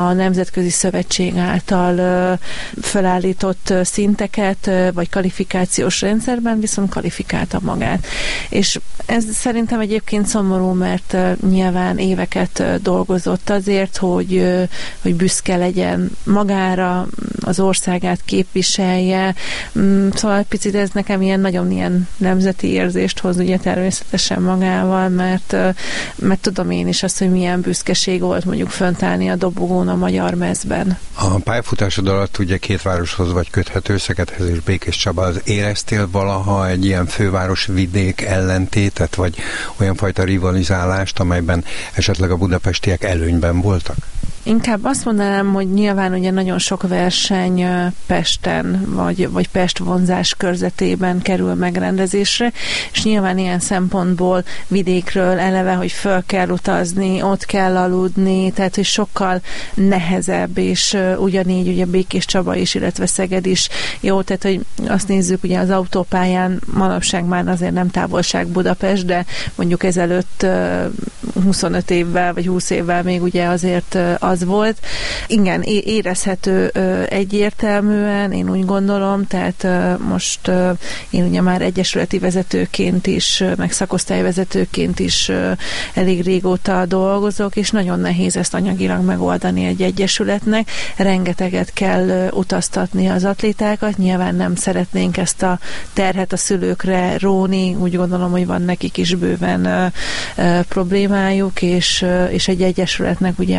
a Nemzetközi Szövetség által felállított szinteket, vagy kvalifikációs rendszerben viszont kvalifikálta magát. És ez szerintem egyébként szomorú, mert nyilván éveket dolgozott azért, hogy büszke legyen magára, az országát képviselje. Szóval picit ez nekem nagyon ilyen nemzeti érzést hoz ugye természetesen magával, mert tudom én is azt, hogy milyen büszkeség volt mondjuk fönt állni a dobogón a magyar mezben. A pályafutásod alatt ugye két városhoz vagy köthető, Szegedhez és Békéscsabához. Éreztél valaha egy ilyen főváros-vidék ellentétet, vagy olyan fajta rivalizálást, amelyben esetleg a budapestiek előnyben voltak? Inkább azt mondanám, hogy nyilván ugye nagyon sok verseny Pesten, vagy Pest vonzás körzetében kerül megrendezésre, és nyilván ilyen szempontból vidékről eleve, hogy föl kell utazni, ott kell aludni, tehát hogy sokkal nehezebb, és ugyanígy ugye Békéscsaba is, illetve Szeged is jó, tehát hogy azt nézzük, ugye az autópályán manapság már azért nem távolság Budapest, de mondjuk ezelőtt 25 évvel, vagy 20 évvel még ugye azért az volt. Igen, érezhető egyértelműen, én úgy gondolom, tehát most én ugye már egyesületi vezetőként is, meg szakosztályvezetőként is elég régóta dolgozok, és nagyon nehéz ezt anyagilag megoldani egy egyesületnek. Rengeteget kell utaztatni az atlétákat, nyilván nem szeretnénk ezt a terhet a szülőkre róni, úgy gondolom, hogy van nekik is bőven problémájuk, és egy egyesületnek ugye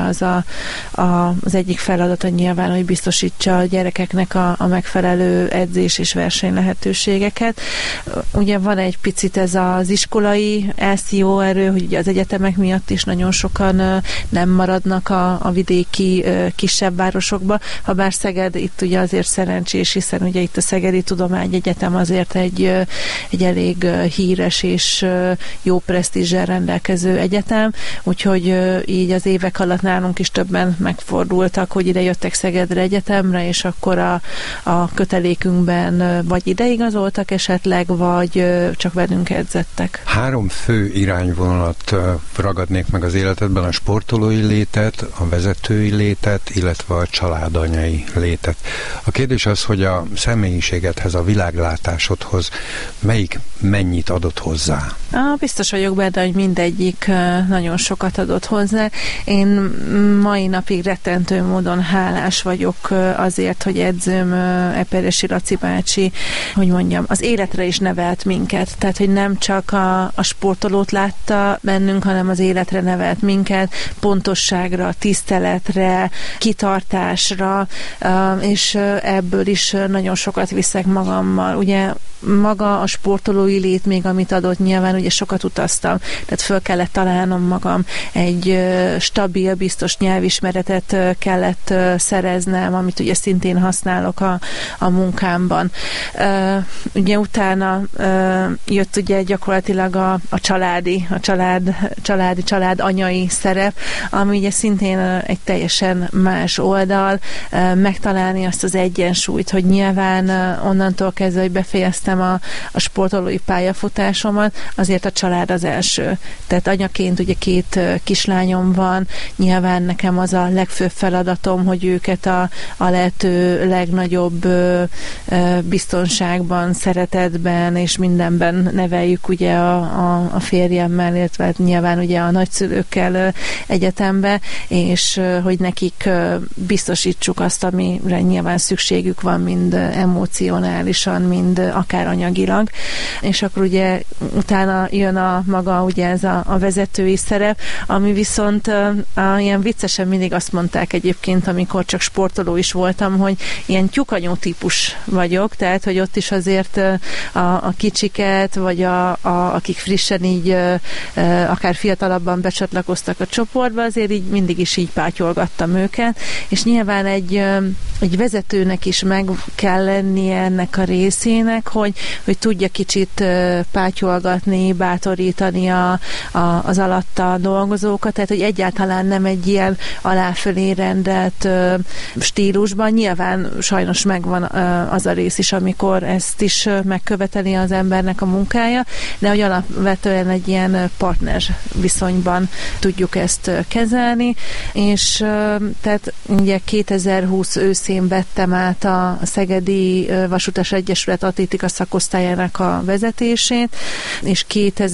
az egyik feladata nyilván, hogy biztosítsa a gyerekeknek a megfelelő edzés és verseny lehetőségeket. Ugye van egy picit ez az iskolai elszívó erő, hogy ugye az egyetemek miatt is nagyon sokan nem maradnak a vidéki kisebb városokba, habár Szeged itt ugye azért szerencsés, hiszen ugye itt a Szegedi Tudományegyetem azért egy elég híres és jó presztízsel rendelkező egyetem, úgyhogy így az évek alatt nálunk is többen megfordultak, hogy ide jöttek Szegedre egyetemre, és akkor a kötelékünkben vagy ideigazoltak esetleg, vagy csak velünk edzettek. 3 fő irányvonalat ragadnék meg az életedben, a sportolói létet, a vezetői létet, illetve a családanyai létet. A kérdés az, hogy a személyiségedhez, a világlátásodhoz melyik mennyit adott hozzá? Biztos vagyok benne, hogy mindegyik nagyon sokat adott hozzá. Én mai napig rettentő módon hálás vagyok azért, hogy edzőm Eperesi Laci bácsi, hogy mondjam, az életre is nevelt minket. Tehát, hogy nem csak a sportolót látta bennünk, hanem az életre nevelt minket, pontosságra, tiszteletre, kitartásra, és ebből is nagyon sokat viszek magammal. Ugye maga a sportolói lét még, amit adott, nyilván ugye sokat utaztam, tehát föl kellett találnom magam, egy stabil, biztos nyelvismeretet kellett szereznem, amit ugye szintén használok a munkámban. Ugye utána jött ugye gyakorlatilag a család anyai szerep, ami ugye szintén egy teljesen más oldal, megtalálni azt az egyensúlyt, hogy nyilván onnantól kezdve, hogy befejeztem a sportolói pályafutásomat, azért a család az első. Tehát anyaként ugye 2 kislányom van, nyilván nekem az a legfőbb feladatom, hogy őket a lehető legnagyobb biztonságban, szeretetben és mindenben neveljük ugye a férjemmel, illetve nyilván ugye a nagyszülőkkel egyetembe, és hogy nekik biztosítsuk azt, amire nyilván szükségük van, mind emocionálisan, mind akár anyagilag, és akkor ugye utána jön maga ugye ez a vezetői szerep, ami viszont ilyen viccesen mindig azt mondták egyébként, amikor csak sportoló is voltam, hogy ilyen tyúkanyó típus vagyok, tehát, hogy ott is azért a kicsiket, vagy akik frissen így akár fiatalabban becsatlakoztak a csoportba, azért így mindig is így pátyolgattam őket, és nyilván egy vezetőnek is meg kell lennie ennek a részének, hogy hogy tudja kicsit pátyolgatni, bátorítani az alatta dolgozókat, tehát hogy egyáltalán nem egy ilyen aláfölé rendelt stílusban. Nyilván sajnos megvan az a rész is, amikor ezt is megköveteli az embernek a munkája, de hogy alapvetően egy ilyen partner viszonyban tudjuk ezt kezelni, és tehát ugye 2020 őszén vettem át a Szegedi Vasutas Egyesület atlétika szakosztályának a vezetését, és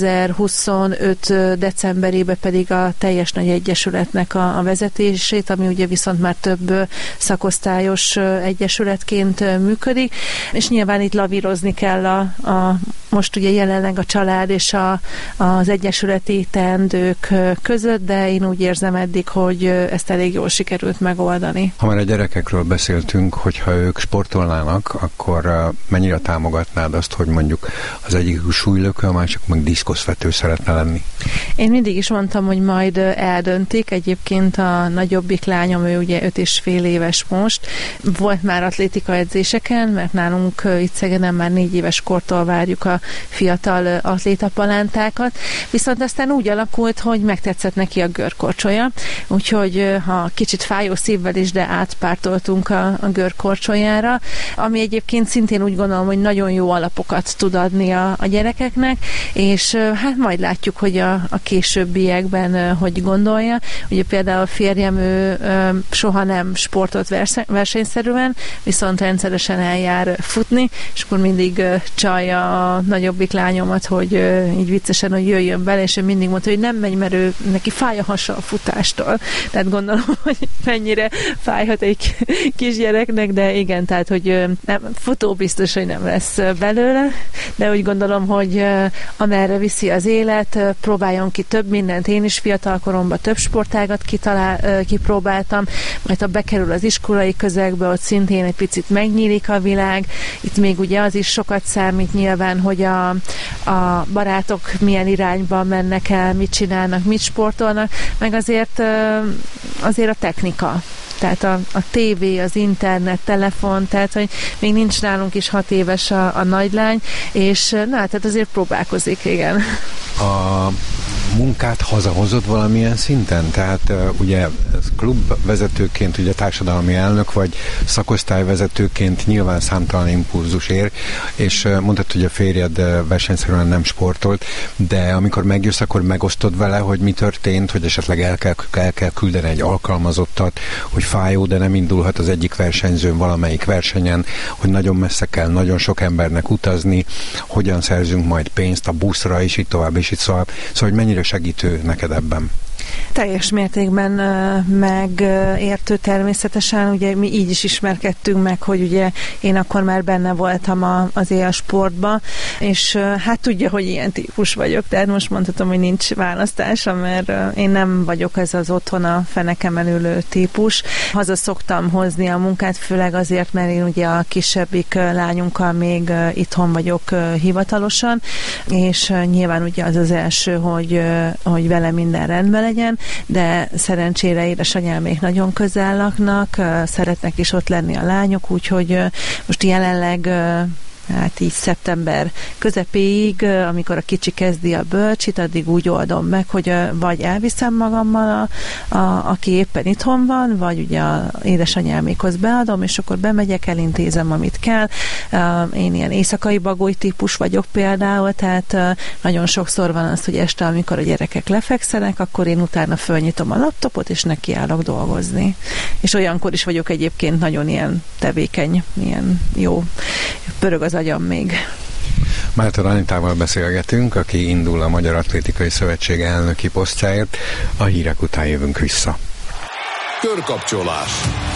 2025 decemberében pedig a teljes nagy egyesületnek a vezetését, ami ugye viszont már több szakosztályos egyesületként működik, és nyilván itt lavírozni kell most ugye jelenleg a család és az egyesületi teendők között, de én úgy érzem eddig, hogy ezt elég jól sikerült megoldani. Ha már a gyerekekről beszéltünk, hogyha ők sportolnának, akkor mennyire támogatnád azt, hogy mondjuk az egyik súlylökő, a másik meg diszkoszvető szeretne lenni? Én mindig is mondtam, hogy majd eldöntik. Egyébként a nagyobbik lányom, ő ugye 5,5 éves most. Volt már atlétika edzéseken, mert nálunk itt Szegeden már 4 éves kortól várjuk a fiatal atlétapalántákat, viszont aztán úgy alakult, hogy megtetszett neki a görkorcsolya, úgyhogy ha kicsit fájó szívvel is, de átpártoltunk a görkorcsolyára, ami egyébként szintén úgy gondolom, hogy nagyon jó alapokat tud adni a gyerekeknek, és hát majd látjuk, hogy a későbbiekben hogy gondolja. Ugye például a férjem, ő soha nem sportolt versenyszerűen, viszont rendszeresen eljár futni, és akkor mindig csalja a nagyobbik lányomat, hogy így viccesen, hogy jöjjön bele, és ő mindig mondta, hogy nem megy, mert neki fáj a hasa a futástól. Tehát gondolom, hogy mennyire fájhat egy kisgyereknek, de igen, tehát, hogy nem, futó biztos, hogy nem lesz belőle, de úgy gondolom, hogy amerre viszi az élet, próbáljon ki több mindent. Én is fiatal koromban több sportágat kipróbáltam, majd ha bekerül az iskolai közegbe, ott szintén egy picit megnyílik a világ. Itt még ugye az is sokat számít nyilván, hogy a barátok milyen irányba mennek el, mit csinálnak, mit sportolnak, meg azért a technika. Tehát a tévé, az internet, telefon, tehát hogy még nincs nálunk is 6 éves a nagylány, és tehát azért próbálkozik, igen. A munkát hazahozod valamilyen szinten? Tehát ugye klubvezetőként, ugye társadalmi elnök vagy szakosztályvezetőként nyilván számtalan impulzus ér, és mondtad, hogy a férjed versenyszerűen nem sportolt, de amikor megjössz, akkor megosztod vele, hogy mi történt, hogy esetleg el kell küldeni egy alkalmazottat, hogy fájó, de nem indulhat az egyik versenyzőn valamelyik versenyen, hogy nagyon messze kell nagyon sok embernek utazni, hogyan szerzünk majd pénzt a buszra, és így tovább, és így szóval hogy mennyire segítő neked ebben? Teljes mértékben megértő természetesen, ugye mi így is ismerkedtünk meg, hogy ugye én akkor már benne voltam az élsportban, és hát tudja, hogy ilyen típus vagyok, tehát most mondhatom, hogy nincs választása, mert én nem vagyok ez az otthon a fenekemen ülő típus. Haza szoktam hozni a munkát, főleg azért, mert én ugye a kisebbik lányunkkal még itthon vagyok hivatalosan, és nyilván ugye az első, hogy vele minden rendben legyen, de szerencsére édesanyámék nagyon közel laknak, szeretnek is ott lenni a lányok, úgyhogy most jelenleg hát így szeptember közepéig, amikor a kicsi kezdi a bölcsit, addig úgy oldom meg, hogy vagy elviszem magammal, aki éppen itthon van, vagy ugye a édesanyámékhoz beadom, és akkor bemegyek, elintézem, amit kell. Én ilyen éjszakai bagoly típus vagyok például, tehát nagyon sokszor van az, hogy este, amikor a gyerekek lefekszenek, akkor én utána fölnyitom a laptopot, és nekiállok dolgozni. És olyankor is vagyok egyébként nagyon ilyen tevékeny, ilyen jó, pörög az agyam még. Máltor Anitával beszélgetünk, aki indul a Magyar Atlétikai Szövetség elnöki posztjáért. A hírek után jövünk vissza. Körkapcsolás.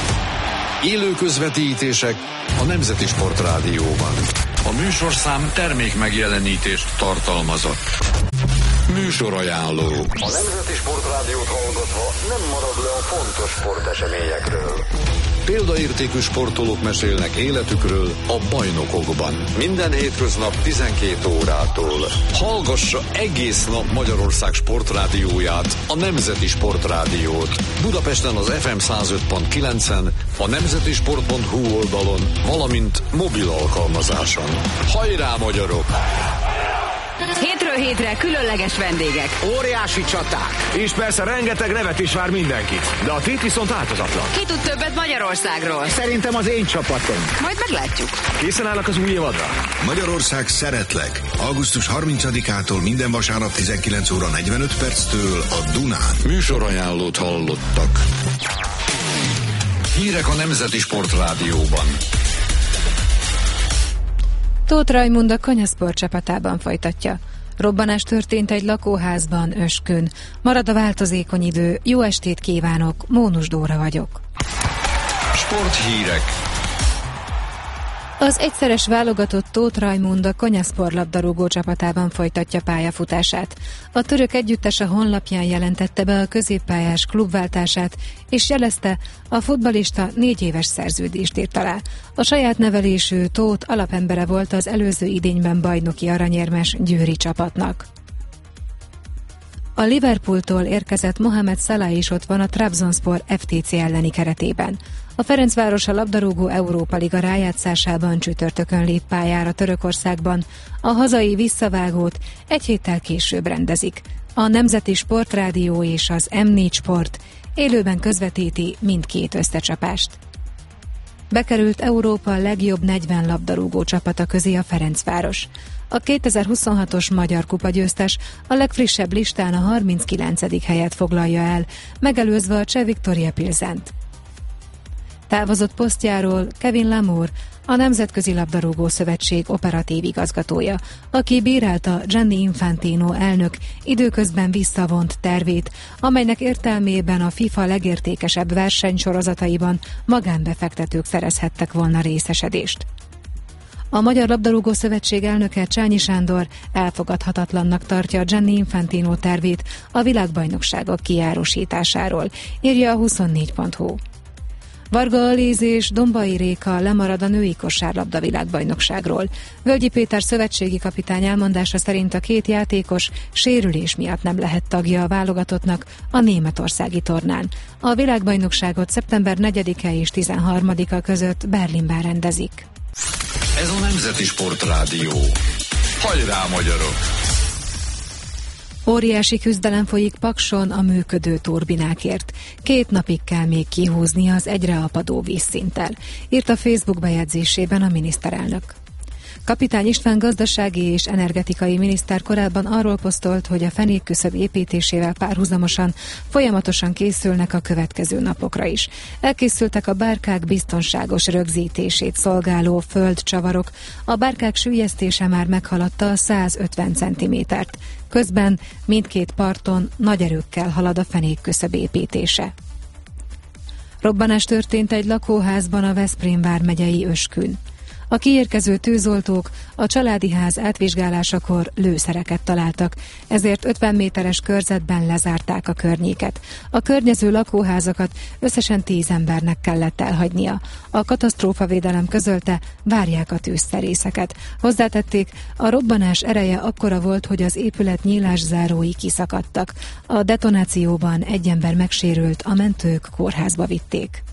Élő közvetítések a Nemzeti Sportrádióban. A műsorszám termék megjelenítést tartalmazott. Műsorajánló. A Nemzeti Sportrádiót hallgatva nem marad le a fontos sporteseményekről. Példaértékű sportolók mesélnek életükről a Bajnokokban. Minden hétköznap 12 órától. Hallgassa egész nap Magyarország sportrádióját, a Nemzeti Sportrádiót. Budapesten az FM 105.9-en, a nemzetisport.hu oldalon, valamint mobil alkalmazáson. Hajrá, magyarok! Hétről hétre különleges vendégek. Óriási csaták. És persze rengeteg nevet is vár mindenkit. De a tét viszont változatlan. Ki tud többet Magyarországról? Szerintem az én csapatom. Majd meglátjuk. Készen állnak az új évadra? Magyarország szeretlek. Augusztus 30-ától minden vasárnap 19 óra 45 perctől a Dunán. Műsorajánlót hallottak. Hírek a Nemzeti Sportrádióban. Tóth Rajmund a Konyasport csapatában folytatja. Robbanás történt egy lakóházban Öskön. Marad a változékony idő. Jó estét kívánok, Mónus Dóra vagyok. Sporthírek. Az egyszeres válogatott Tóth Rajmund a Konyasport labdarúgó csapatában folytatja pályafutását. A török együttes a honlapján jelentette be a középpályás klubváltását, és jelezte, a futballista 4 éves szerződést írt alá. A saját nevelésű Tóth alapembere volt az előző idényben bajnoki aranyérmes győri csapatnak. A Liverpooltól érkezett Mohamed Salah is ott van a Trabzonspor FTC elleni keretében. A Ferencváros a labdarúgó Európa Liga rájátszásában csütörtökön lép pályára Törökországban. A hazai visszavágót egy héttel később rendezik. A Nemzeti Sportrádió és az M4 Sport élőben közvetíti mindkét összecsapást. Bekerült Európa legjobb 40 labdarúgó csapata közé a Ferencváros. A 2026-os Magyar Kupa győztes a legfrissebb listán a 39. helyet foglalja el, megelőzve a cseh Viktoria Pilsent. Távozott posztjáról Kevin Lamour, a Nemzetközi Labdarúgó Szövetség operatív igazgatója, aki bírálta Gianni Infantino elnök időközben visszavont tervét, amelynek értelmében a FIFA legértékesebb versenysorozataiban magánbefektetők szerezhettek volna részesedést. A Magyar Labdarúgó Szövetség elnöke Csányi Sándor elfogadhatatlannak tartja Gianni Infantino tervét a világbajnokságok kiárusításáról, írja a 24.hu. Varga Alíz és Dombai Réka lemarad a női kosárlabda világbajnokságról. Völgyi Péter szövetségi kapitány elmondása szerint a két játékos sérülés miatt nem lehet tagja a válogatottnak a németországi tornán. A világbajnokságot szeptember 4-e és 13-a között Berlinben rendezik. Ez a Nemzeti Sportrádió. Hajrá, magyarok! Óriási küzdelem folyik Pakson a működő turbinákért. 2 napig kell még kihúzni az egyre apadó vízszinttel, írt a Facebook bejegyzésében a miniszterelnök. Kapitány István gazdasági és energetikai miniszter korábban arról posztolt, hogy a fenékküszöb építésével párhuzamosan folyamatosan készülnek a következő napokra is. Elkészültek a bárkák biztonságos rögzítését szolgáló földcsavarok, a bárkák süllyesztése már meghaladta a 150 cm-t. Közben mindkét parton nagy erőkkel halad a fenékküszöb építése. Robbanás történt egy lakóházban a Veszprém vármegyei Öskün. A kiérkező tűzoltók a családi ház átvizsgálásakor lőszereket találtak, ezért 50 méteres körzetben lezárták a környéket. A környező lakóházakat összesen 10 embernek kellett elhagynia. A katasztrófavédelem közölte, várják a tűzszerészeket. Hozzátették, a robbanás ereje akkora volt, hogy az épület nyílászárói kiszakadtak. A detonációban egy ember megsérült, a mentők kórházba vitték.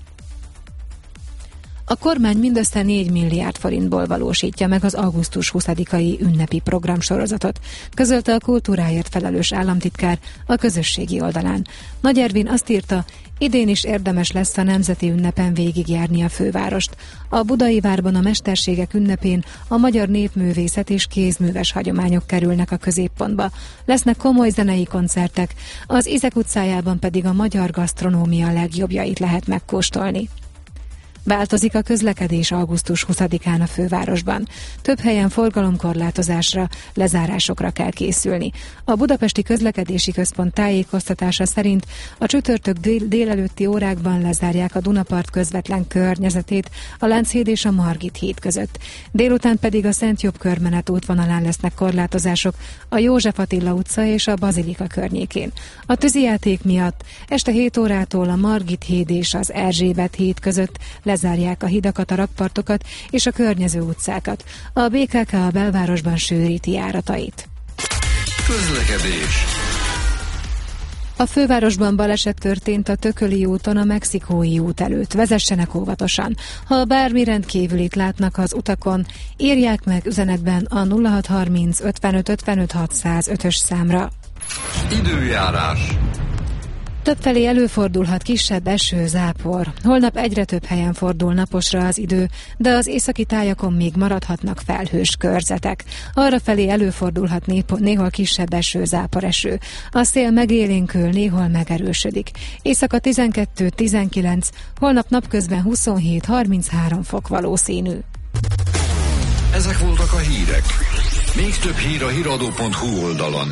A kormány mindössze 4 milliárd forintból valósítja meg az augusztus 20-ai ünnepi programsorozatot, közölte a kultúráért felelős államtitkár a közösségi oldalán. Nagy Ervin azt írta, idén is érdemes lesz a nemzeti ünnepen végigjárni a fővárost. A Budai Várban a Mesterségek ünnepén a magyar népművészet és kézműves hagyományok kerülnek a középpontba. Lesznek komoly zenei koncertek, az Izek utcájában pedig a magyar gasztronómia legjobbjait lehet megkóstolni. Változik a közlekedés augusztus 20-án a fővárosban. Több helyen forgalomkorlátozásra, lezárásokra kell készülni. A Budapesti Közlekedési Központ tájékoztatása szerint a csütörtök délelőtti órákban lezárják a Dunapart közvetlen környezetét a Lánchíd és a Margit híd között. Délután pedig a Szent Jobb körmenet útvonalán lesznek korlátozások a József Attila utca és a Bazilika környékén. A tűzijáték miatt este 7 órától a Margit híd és az Erzsébet híd között lezárják a hidakat, a rakpartokat és a környező utcákat. A BKK a belvárosban sűríti járatait. Közlekedés. A fővárosban baleset történt a Tököli úton a Mexikói út előtt. Vezessenek óvatosan. Ha bármi rendkívülit látnak az utakon, írják meg üzenetben a 0630 55 55 605-ös számra. Időjárás. Többfelé előfordulhat kisebb eső, zápor. Holnap egyre több helyen fordul naposra az idő, de az északi tájakon még maradhatnak felhős körzetek. Arrafelé előfordulhat néhol kisebb eső, záporeső. A szél megélénkül, néhol megerősödik. Éjszaka 12-19, holnap napközben 27-33 fok valószínű. Ezek voltak a hírek. Még több hír a hiradó.hu oldalon.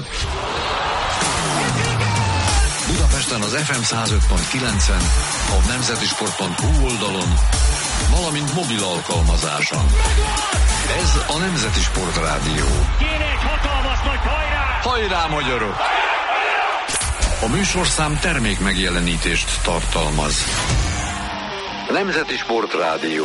Budapesten az FM 105.9-en, a nemzetisport.hu oldalon, valamint mobil alkalmazáson. Ez a Nemzeti Sport Rádió. Kéne egy hatalmas nagy hajrá! Hajrá, magyarok! A műsorszám termék megjelenítést tartalmaz. Nemzeti Sport Rádió.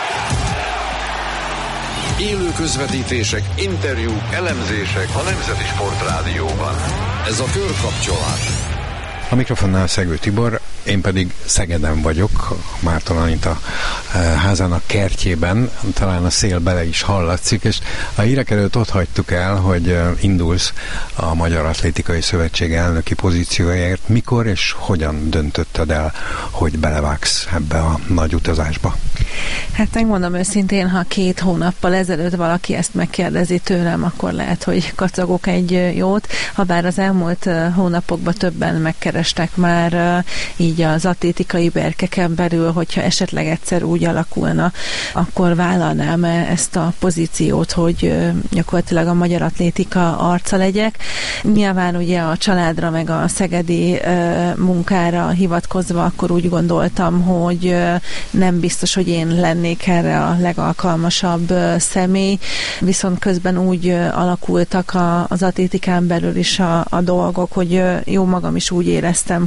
Élő közvetítések, interjúk, elemzések a Nemzeti Sport Rádióban. Ez a körkapcsolás. A mikrofonnál Szegő Tibor, én pedig Szegeden vagyok, Márton Anita házának kertjében, talán a szél bele is hallatszik, és a hírek előtt ott hagytuk el, hogy indulsz a Magyar Atlétikai Szövetség elnöki pozíciójáért. Mikor és hogyan döntötted el, hogy belevágsz ebbe a nagy utazásba? Hát megmondom őszintén, ha 2 hónappal ezelőtt valaki ezt megkérdezi tőlem, akkor lehet, hogy kacagok egy jót, habár az elmúlt hónapokban többen megkerestek már így az atlétikai berkeken belül, hogyha esetleg egyszer úgy alakulna, akkor vállalnám ezt a pozíciót, hogy gyakorlatilag a magyar atlétika arca legyek. Nyilván ugye a családra meg a szegedi munkára hivatkozva akkor úgy gondoltam, hogy nem biztos, hogy én lennék erre a legalkalmasabb személy, viszont közben úgy alakultak az atlétikán belül is a dolgok, hogy jó magam is úgy éreztem,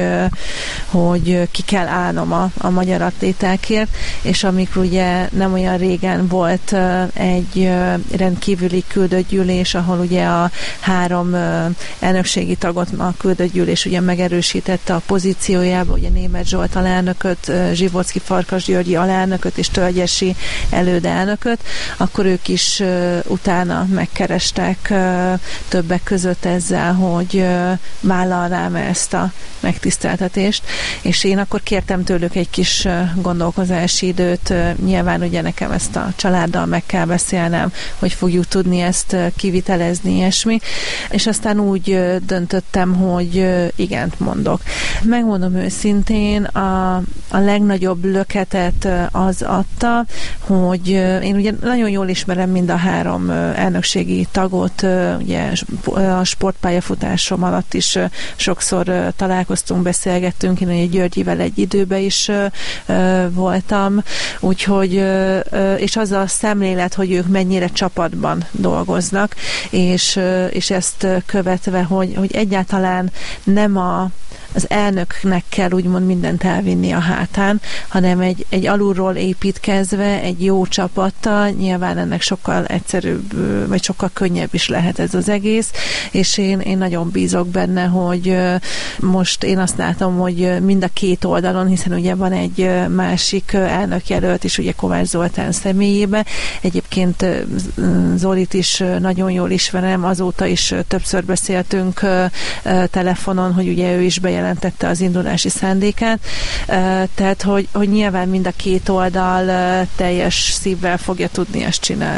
hogy ki kell állnom a magyar atlétákért, és amikor ugye nem olyan régen volt egy rendkívüli küldöttgyűlés, ahol ugye a 3 elnökségi tagot a küldöttgyűlés ugye megerősítette a pozíciójába, ugye Németh Zsolt alelnököt, Zsivocki Farkas Györgyi alelnököt és Tölgyesi elődelnököt, akkor ők is utána megkerestek többek között ezzel, hogy vállalnám ezt a megtiszteltetést, és én akkor kértem tőlük egy kis gondolkozási időt, nyilván ugye nekem ezt a családdal meg kell beszélnem, hogy fogjuk tudni ezt kivitelezni, ilyesmi, és aztán úgy döntöttem, hogy igent mondok. Megmondom őszintén, a legnagyobb löketet az adta, hogy én ugye nagyon jól ismerem mind a 3 elnökségi tagot, ugye a sportpályafutásom alatt is sokszor találkoztunk, beszélgettünk, én ugye Györgyivel egy időben is voltam, úgyhogy és az a szemlélet, hogy ők mennyire csapatban dolgoznak, és ezt követve, hogy egyáltalán nem az elnöknek kell úgymond mindent elvinni a hátán, hanem egy alulról építkezve, egy jó csapattal, nyilván ennek sokkal egyszerűbb, vagy sokkal könnyebb is lehet ez az egész, és én nagyon bízok benne, hogy most én azt látom, hogy mind a 2 oldalon, hiszen ugye van egy másik elnökjelölt is, ugye Kovács Zoltán személyében. Egyébként Zolit is nagyon jól ismerem, azóta is többször beszéltünk telefonon, hogy ugye ő is bejelentette az indulási szándékát, tehát hogy nyilván mind a 2 oldal teljes szívvel fogja tudni ezt csinálni.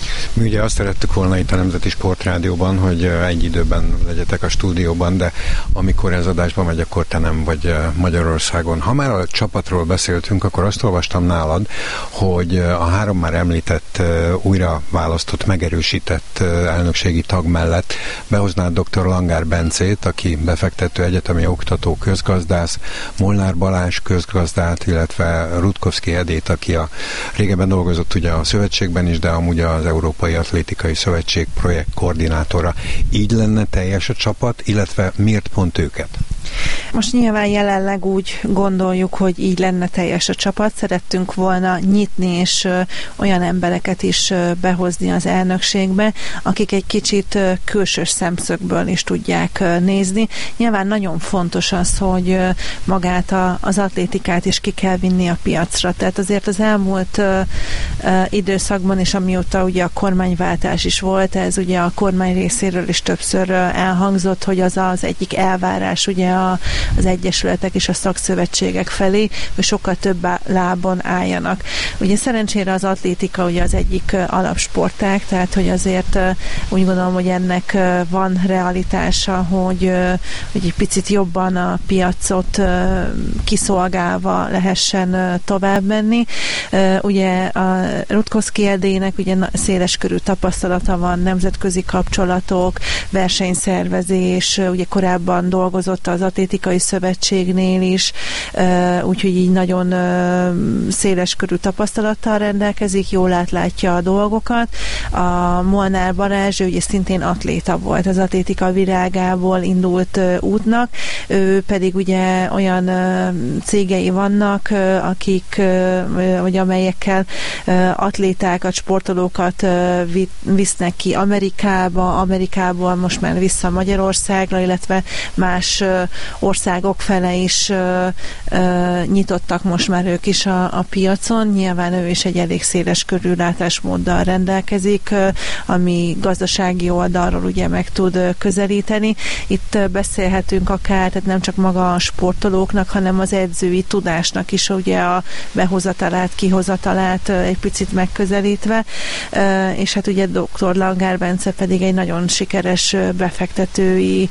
Mi ugye azt szerettük volna itt a Nemzeti Sportrádióban, hogy egy időben legyetek a stúdióban, de amikor ez adásba megy, akkor te nem vagy Magyarországon. Ha már a csapatról beszéltünk, akkor azt olvastam nálad, hogy a 3 már említett, újra választott, megerősített elnökségi tag mellett behoznád dr. Langár Bencét, aki befektető, egyetemi oktató, közgazdász, Molnár Balázs közgazdát, illetve Rutkowski Edét, aki régebben dolgozott ugye a szövetségben is, de amúgy az Európai Atlétikai Szövetség projekt koordinátora. Így lenne teljes a csapat, illetve miért pont őket? Most nyilván jelenleg úgy gondoljuk, hogy így lenne teljes a csapat. Szerettünk volna nyitni, és olyan embereket is behozni az elnökségbe, akik egy kicsit külsős szemszögből is tudják nézni. Nyilván nagyon fontos az, hogy magát az atlétikát is ki kell vinni a piacra. Tehát azért az elmúlt időszakban, és amióta ugye a kormányváltás is volt, ez ugye a kormány részéről is többször elhangzott, hogy az egyik elvárás ugye az egyesületek és a szakszövetségek felé, hogy sokkal több lábon álljanak. Ugye szerencsére az atlétika ugye az egyik alapsportág, tehát hogy azért úgy gondolom, hogy ennek van realitása, hogy egy picit jobban a piacot kiszolgálva lehessen tovább menni. Ugye a Rutkowski Edének ugye széleskörű tapasztalata van, nemzetközi kapcsolatok, versenyszervezés, ugye korábban dolgozott az Atlétikai Szövetségnél is, úgyhogy így nagyon széleskörű tapasztalattal rendelkezik, jól átlátja a dolgokat. A Molnár Balázs, ő ugye szintén atléta volt, az atlétika világából indult útnak, ő pedig ugye olyan cégei vannak, akik, vagy amelyekkel atlétákat, sportolókat visznek ki Amerikából most már vissza Magyarországra, illetve más országok fele is nyitottak most már ők is a piacon. Nyilván ő is egy elég széles körű látásmóddal rendelkezik, ami gazdasági oldalról ugye meg tud közelíteni. Itt beszélhetünk akár, tehát nem csak maga a sportolóknak, hanem az edzői tudásnak is ugye a behozatalát, kihozatalát egy picit megközelítve, és hát ugye dr. Langár Bence pedig egy nagyon sikeres befektetői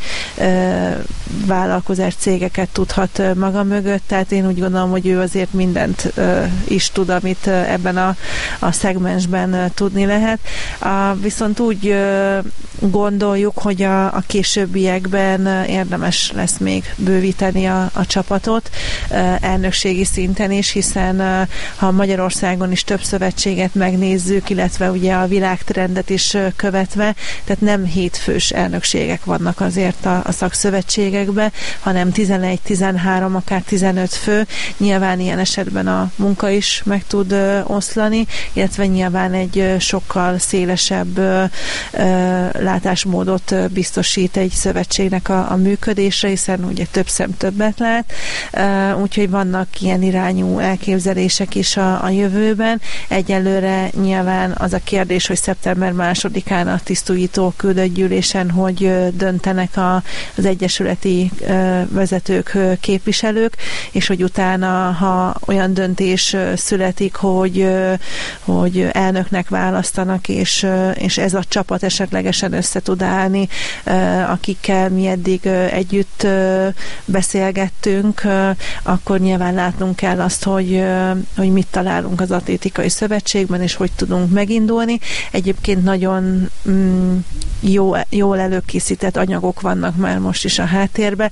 vállalkozás cégeket tudhat maga mögött, tehát én úgy gondolom, hogy ő azért mindent is tud, amit ebben a szegmensben tudni lehet. Viszont úgy gondoljuk, hogy a későbbiekben érdemes lesz még bővíteni a csapatot elnökségi szinten is, hiszen ha Magyarországon is több szövetséget megnézzük, illetve ugye a világtrendet is követve, tehát nem 7 fős elnökségek vannak azért a szakszövetségekben, hanem 11-13, akár 15 fő. Nyilván ilyen esetben a munka is meg tud oszlani, illetve nyilván egy sokkal szélesebb látásmódot biztosít egy szövetségnek a működésre, hiszen ugye több szem többet lát, úgyhogy vannak ilyen irányú elképzelések is a jövőben. Egyelőre nyilván az a kérdés, hogy szeptember 2-án a tisztújító küldött gyűlésen, hogy döntenek az egyesületi vezetők, képviselők, és hogy utána, ha olyan döntés születik, hogy elnöknek választanak, és ez a csapat esetlegesen össze tud állni, akikkel mi eddig együtt beszélgettünk, akkor nyilván látnunk kell azt, hogy mit találunk az Atlétikai Szövetségben, és hogy tudunk megindulni. Egyébként nagyon jól előkészített anyagok vannak már most is a háttérben.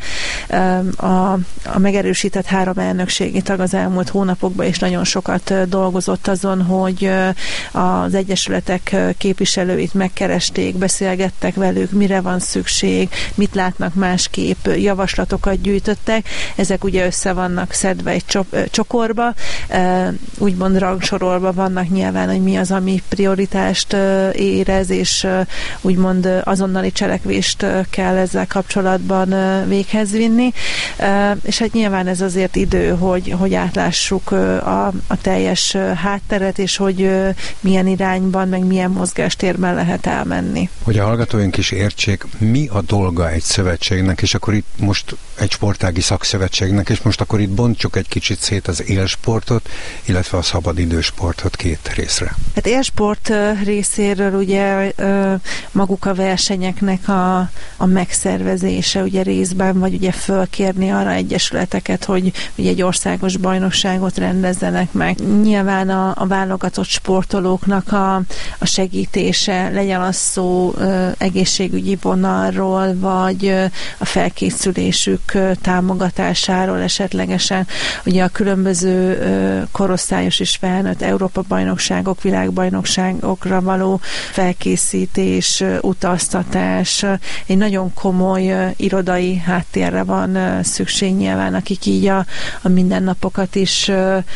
A megerősített 3 elnökségi tag az elmúlt hónapokban is nagyon sokat dolgozott azon, hogy az egyesületek képviselőit megkeresték, beszélgettek velük, mire van szükség, mit látnak másképp, javaslatokat gyűjtöttek. Ezek ugye össze vannak szedve egy csokorba, úgymond rangsorolva vannak nyilván, hogy mi az, ami prioritást érez, és úgymond úgymond azonnali cselekvést kell ezzel kapcsolatban véghez vinni, és hát nyilván ez azért idő, hogy átlássuk a teljes hátteret, és hogy milyen irányban, meg milyen mozgástérben lehet elmenni. Hogy a hallgatóink is értsék, mi a dolga egy szövetségnek, és akkor itt most egy sportági szakszövetségnek, és most akkor itt bontsuk egy kicsit szét az élsportot, illetve a szabadidősportot két részre. Hát élsport részéről ugye maguk a versenyeknek a megszervezése ugye részben, vagy ugye fölkérni arra egyesületeket, hogy ugye egy országos bajnokságot rendezzenek meg. Nyilván a válogatott sportolóknak a segítése, legyen az szó egészségügyi vonalról, vagy a felkészülésük támogatásáról esetlegesen. Ugye a különböző korosztályos és felnőtt Európa-bajnokságok, világbajnokságokra való felkészítés, utaztatás, egy nagyon komoly irodai háttérre van szükség nyilván, akik így a mindennapokat is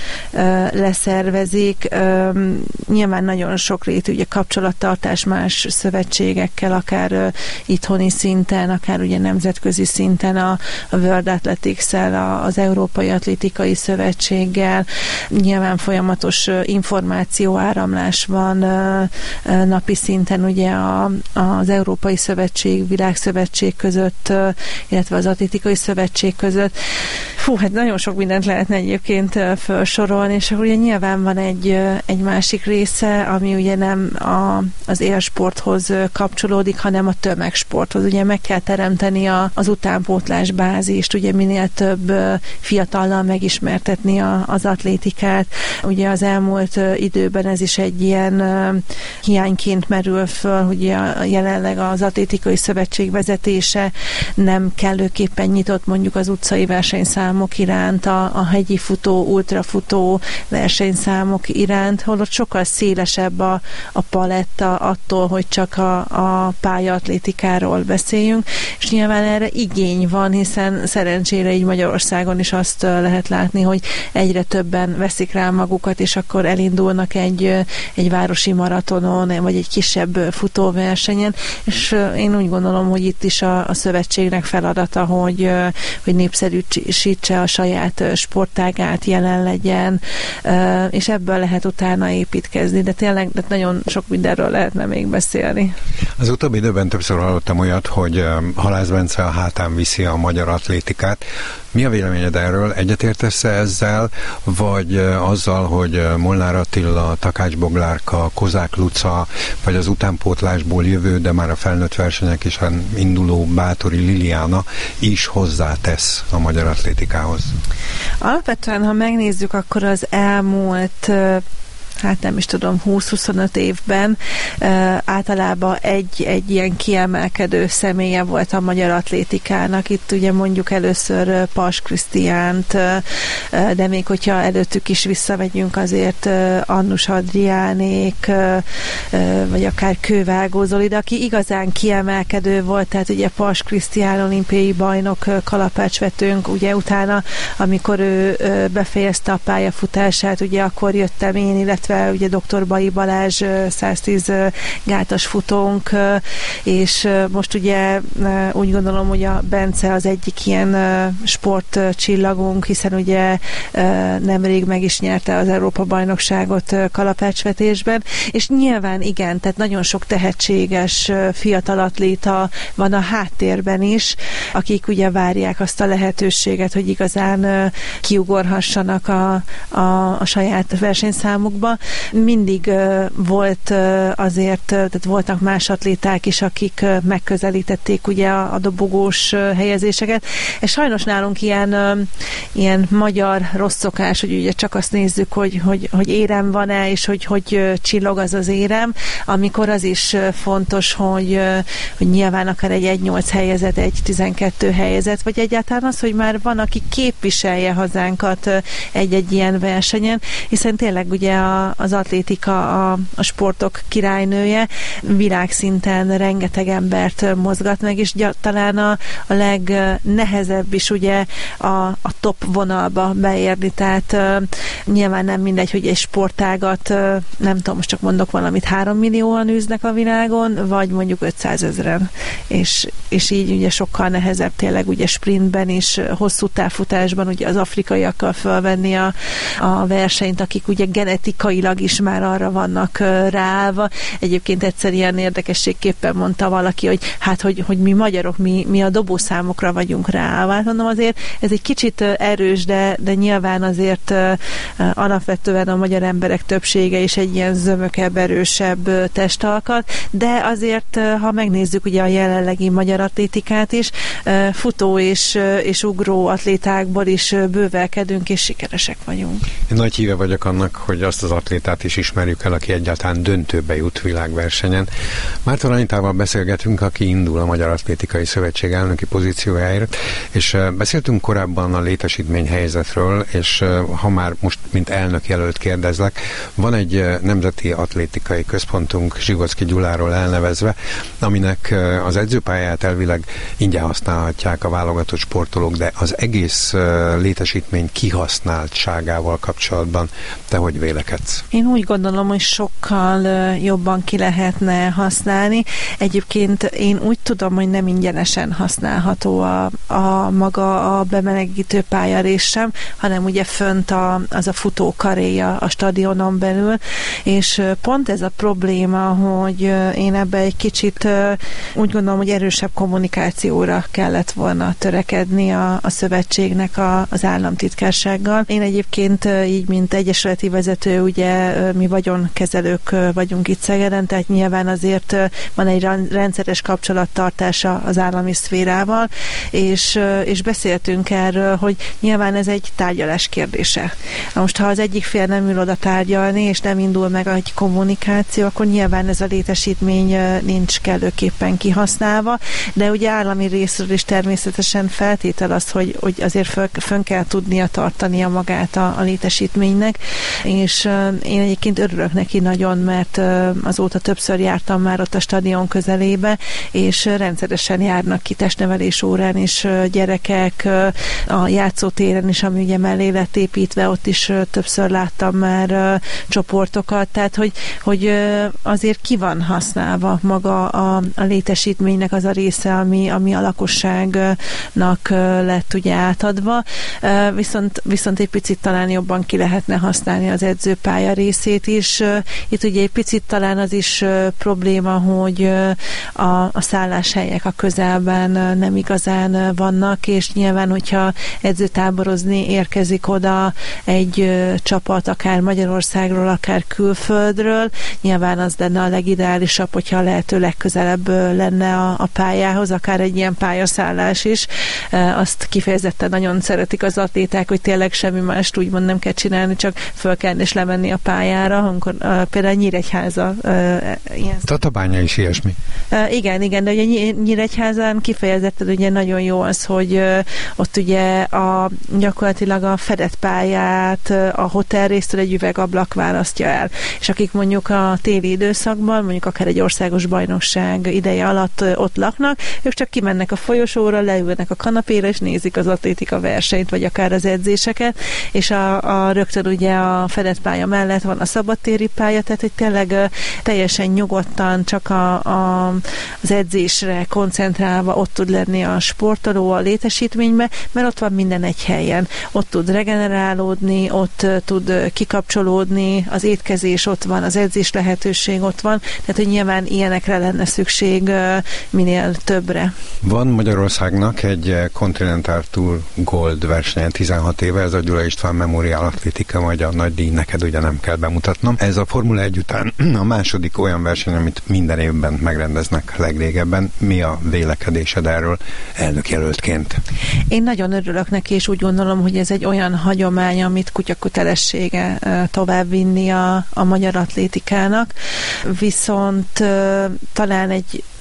leszervezik. Nyilván nagyon sokrétű ugye kapcsolattartás más szövetségekkel, akár itthoni szinten, akár ugye nemzetközi szinten a World Athletics-el, az Európai Atlétikai Szövetséggel. Nyilván folyamatos információáramlás van napi szinten ugye az Európai Szövetség, Világszövetség között, illetve az Atlétikai Szövetség között. Hát nagyon sok mindent lehetne egyébként felsorolni, és ugye nyilván van egy másik része, ami ugye nem az élsporthoz kapcsolódik, hanem a tömegsporthoz. Ugye meg kell teremteni az utánpótlás bázist, ugye minél több fiatallal megismertetni az atlétikát. Ugye az elmúlt időben ez is egy ilyen hiányként merül föl, hogy jelenleg az Atlétikai Szövetség vezetése nem kellőképpen nyitott mondjuk az utcai versenyszámok iránt, a hegyi futó, ultrafutó versenyszámok iránt, holott sokkal szélesebb a paletta attól, hogy csak a pályaatlétikáról beszéljünk, és nyilván erre igény van, hiszen szerencsére így Magyarországon is azt lehet látni, hogy egyre többen veszik rá magukat, és akkor elindulnak egy városi maratonon, vagy egy kisebb futóversenyen, és én úgy gondolom, hogy itt is a szövetségnek feladata, hogy népszerűsítse a saját sportágát, jelen legyen, és ebből lehet utána építkezni, de tényleg nagyon sok mindenről lehetne még beszélni. Az utóbbi időben többször hallottam olyat, hogy Halász Bence a hátán viszi a magyar atlétikát. Mi a véleményed erről? Egyetértesz ezzel, vagy azzal, hogy Molnár Attila, Takács Boglárka, Kozák Luca, vagy az utánpótlásból jövő, de már a felnőtt versenyek is induló Báthori Liliana is hozzátesz a magyar atlétikához? Alapvetően, ha megnézzük, akkor az elmúlt nem is tudom, 20-25 évben általában egy ilyen kiemelkedő személye volt a magyar atlétikának. Itt ugye mondjuk először Paks Krisztiánt, de még hogyha előttük is visszamegyünk, azért Annus Adriánék, vagy akár Kővágó Zoli, de aki igazán kiemelkedő volt, tehát ugye Paks Krisztián olimpiai bajnok, kalapácsvetőnk, ugye utána, amikor ő befejezte a pályafutását, ugye akkor jöttem én, illetve ugye Dr. Bai Balázs 110 gátas futónk, és most ugye úgy gondolom, hogy a Bence az egyik ilyen sportcsillagunk, hiszen ugye nemrég meg is nyerte az Európa-bajnokságot kalapácsvetésben, és nyilván igen, tehát nagyon sok tehetséges fiatal atléta van a háttérben is, akik ugye várják azt a lehetőséget, hogy igazán kiugorhassanak a saját versenyszámukba. Mindig volt azért, tehát voltak más atléták is, akik megközelítették ugye a dobogós helyezéseket, és sajnos nálunk ilyen magyar rossz szokás, hogy ugye csak azt nézzük, hogy érem van-e, és hogy csillog az érem, amikor az is fontos, hogy nyilván akár egy 1-8 helyezet, egy 12 helyezet, vagy egyáltalán az, hogy már van, aki képviselje hazánkat egy-egy ilyen versenyen, hiszen tényleg ugye az atlétika a sportok királynője, világszinten rengeteg embert mozgat meg, és talán a legnehezebb is ugye a top vonalba beérni, tehát nyilván nem mindegy, hogy egy sportágat, nem tudom, most csak mondok valamit, 3 millióan űznek a világon, vagy mondjuk 500 000-en, és így ugye sokkal nehezebb tényleg ugye sprintben is, hosszú távfutásban ugye az afrikaiakkal fölvenni a versenyt, akik ugye genetikailag is már arra vannak ráállva. Egyébként egyszer ilyen érdekességképpen mondta valaki, hogy hát, hogy mi magyarok, mi a dobószámokra vagyunk ráállva. Hát mondom, azért ez egy kicsit erős, de nyilván azért alapvetően a magyar emberek többsége is egy ilyen zömökebb, erősebb testalkat, de azért, ha megnézzük ugye a jelenlegi magyar atlétikát is, futó és ugró atlétákból is bővelkedünk, és sikeresek vagyunk. Én nagy híve vagyok annak, hogy azt az atlétát is ismerjük el, aki egyáltalán döntőbe jut világversenyen. Márton Anitával beszélgetünk, aki indul a Magyar Atlétikai Szövetség elnöki pozíciójáért, és beszéltünk korábban a létesítményhelyzetről, és ha már most mint elnök jelölt kérdezlek, van egy nemzeti atlétikai központunk Zsigocki Gyuláról elnevezve, aminek az edzőpályát elvileg ingyen használhatják a válogatott sportolók, de az egész létesítmény kihasználtságával kapcsolatban te hogy vélekedsz? Én úgy gondolom, hogy sokkal jobban ki lehetne használni. Egyébként én úgy tudom, hogy nem ingyenesen használható a maga a bemelegítő pályarész sem, hanem ugye fönt az a futókaréja a stadionon belül, és pont ez a probléma, hogy én ebbe egy kicsit úgy gondolom, hogy erősebb kommunikációra kellett volna törekedni a szövetségnek az államtitkársággal. Én egyébként így, mint egyesületi vezető, ugye mi vagyonkezelők vagyunk itt Szegeden, tehát nyilván azért van egy rendszeres kapcsolattartása az állami szférával, és beszéltünk erről, hogy nyilván ez egy tárgyalás kérdése. Most, ha az egyik fél nem ül oda tárgyalni, és nem indul meg egy kommunikáció, akkor nyilván ez a létesítmény nincs kellőképpen kihasználva, de ugye állami részről is természetesen feltétel az, hogy azért fönn kell tudnia tartania magát a létesítménynek, és én egyébként örülök neki nagyon, mert azóta többször jártam már ott a stadion közelébe, és rendszeresen járnak ki testnevelés órán is gyerekek, a játszótéren is, ami ugye mellé lett építve, ott is többször láttam már csoportokat, tehát hogy azért ki van használva maga a létesítménynek az a része, ami a lakosságnak lett ugye átadva, viszont egy picit talán jobban ki lehetne használni az edzőpálya részét is. Itt ugye egy picit talán az is probléma, hogy a szálláshelyek a közelben nem igazán vannak, és nyilván, hogyha edzőtáborozni érkezik oda egy csapat, akár Magyarországról, akár külföldről, nyilván az lenne a legideálisabb, hogyha lehető legközelebb lenne a pályához, akár egy ilyen pályaszállás is. Azt kifejezetten nagyon szeretik az atléták, hogy tényleg semmi mást úgymond nem kell csinálni, csak fölkelni és lemenni a pályára, amikor például Nyíregyháza ilyen. Tatabánya is ilyesmi. Igen, de ugye Nyíregyházán kifejezetten ugye nagyon jó az, hogy ott ugye gyakorlatilag a fedett pályát a hotelrésztől egy üvegablak választja el. És akik mondjuk a téli időszakban, mondjuk akár egy országos bajnokság ideje alatt ott laknak, ők csak kimennek a folyosóra, leülnek a kanapéra, és nézik az atlétika versenyt, vagy akár az edzéseket, és rögtön ugye a fedett pálya mellett van a szabadtéri pálya, tehát hogy tényleg teljesen nyugodtan csak az edzésre koncentrálva ott tud lenni a sportoló a létesítménybe, mert ott van minden egy helyen. Ott tud regenerálódni, ott tud kikapcsolódni, az étkezés ott van, az edzés lehetőség ott van, tehát hogy nyilván ilyenekre lenne szükség minél többre. Van Magyarországnak egy Continental Tour Gold versenyen 16 éve, ez a Gyula István Memorial Atlétika, majd a nagy díj neked ugye nem kell bemutatnom. Ez a Formula 1 után a második olyan verseny, amit minden évben megrendeznek legrégebben. Mi a vélekedésed erről elnökjelöltként? Én nagyon örülök neki, és úgy gondolom, hogy ez egy olyan hagyomány, amit kutyakötelessége továbbvinni a magyar atlétikának. Viszont talán egy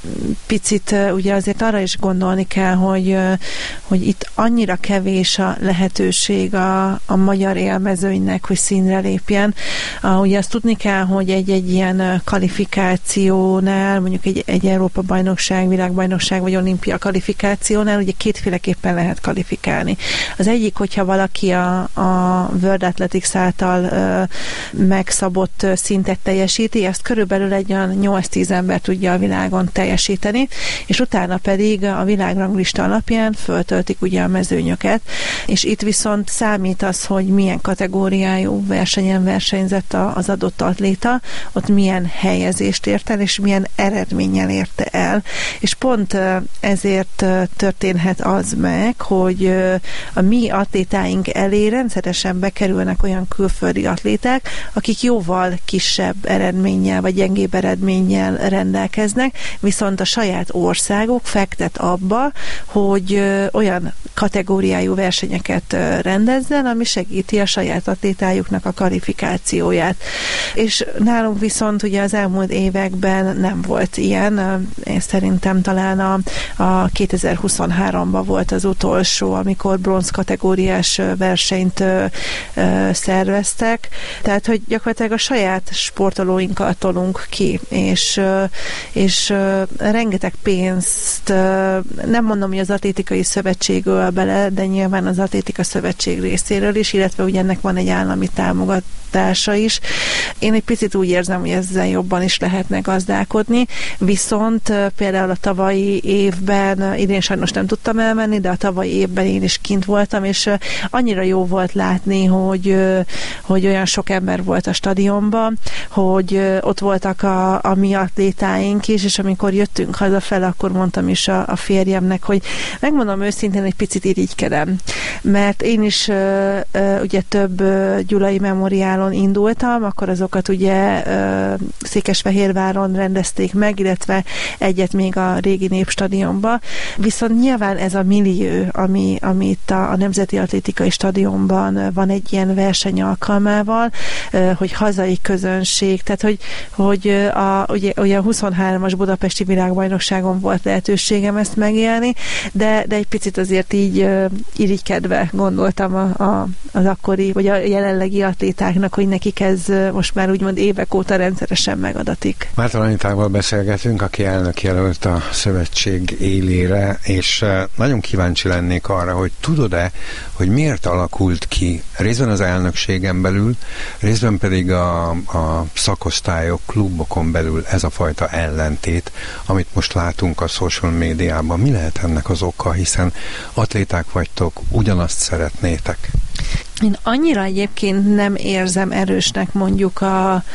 picit ugye azért arra is gondolni kell, hogy itt annyira kevés a lehetőség a magyar élmezőnynek, hogy színre lépjen. Ugye azt tudni kell, hogy egy ilyen kvalifikációnál, mondjuk egy Európa-bajnokság, világbajnokság vagy olimpia kvalifikációnál ugye kétféleképpen lehet kvalifikálni. Az egyik, hogyha valaki a World Athletics által megszabott szintet teljesíti, ezt körülbelül egy olyan 8-10 ember tudja a világon teljesíteni, és utána pedig a világranglista alapján föltöltik ugye a mezőnyöket, és itt viszont számít az, hogy milyen kategóriájú versenyen versenyzett az adott atléta, ott milyen helyezést ért el, és milyen eredménnyel érte el. És pont ezért történhet az meg, hogy a mi atlétáink elé rendszeresen bekerülnek olyan külföldi atléták, akik jóval kisebb eredménnyel, vagy gyengébb eredménnyel rendelkeznek, viszont a saját országok fektet abba, hogy olyan kategóriájú versenyeket rendezzen, ami segíti a saját atlétájuknak a kvalifikációját. És nálunk viszont ugye az elmúlt években nem volt ilyen. Én szerintem talán a 2023-ban volt az utolsó, amikor bronz kategóriás versenyt szerveztek. Tehát, hogy gyakorlatilag a saját sportolóinkkal tolunk ki, és rengeteg pénzt, nem mondom, hogy az atlétikai szövetség öl bele, de nyilván az atlétika szövetség részéről is, illetve ugye ennek van egy állami támogatása is. Én egy picit úgy érzem, hogy ezzel jobban is lehetne gazdálkodni, viszont például a tavalyi évben, idén sajnos nem tudtam elmenni, de a tavalyi évben én is kint voltam, és annyira jó volt látni, hogy olyan sok ember volt a stadionban, hogy ott voltak a mi atlétáink is, és amikor jöttünk hazafele, akkor mondtam is a férjemnek, hogy megmondom őszintén, egy picit irigykedem, mert én is ugye több gyulai memoriálon indultam, akkor azokat ugye Székesfehérváron rendezték meg, illetve egyet még a régi Népstadionba, viszont nyilván ez a millió, ami itt a Nemzeti Atlétikai Stadionban van egy ilyen verseny alkalmával, hogy hazai közönség, tehát hogy ugye a 23-as budapesti világbajnokságon volt lehetőségem ezt megélni, de egy picit azért így irigykedve gondoltam az akkori, vagy a jelenlegi atlétáknak, hogy nekik ez most már úgymond évek óta rendszeresen megadatik. Márton Anitával beszélgetünk, aki elnökjelölt a szövetség élére, és nagyon kíváncsi lennék arra, hogy tudod-e, hogy miért alakult ki részben az elnökségen belül, részben pedig a szakosztályok, klubokon belül ez a fajta ellentét, amit most látunk a social médiában. Mi lehet ennek az oka, hiszen atléták vagytok, ugyanazt szeretnétek? Én annyira egyébként nem érzem erősnek mondjuk a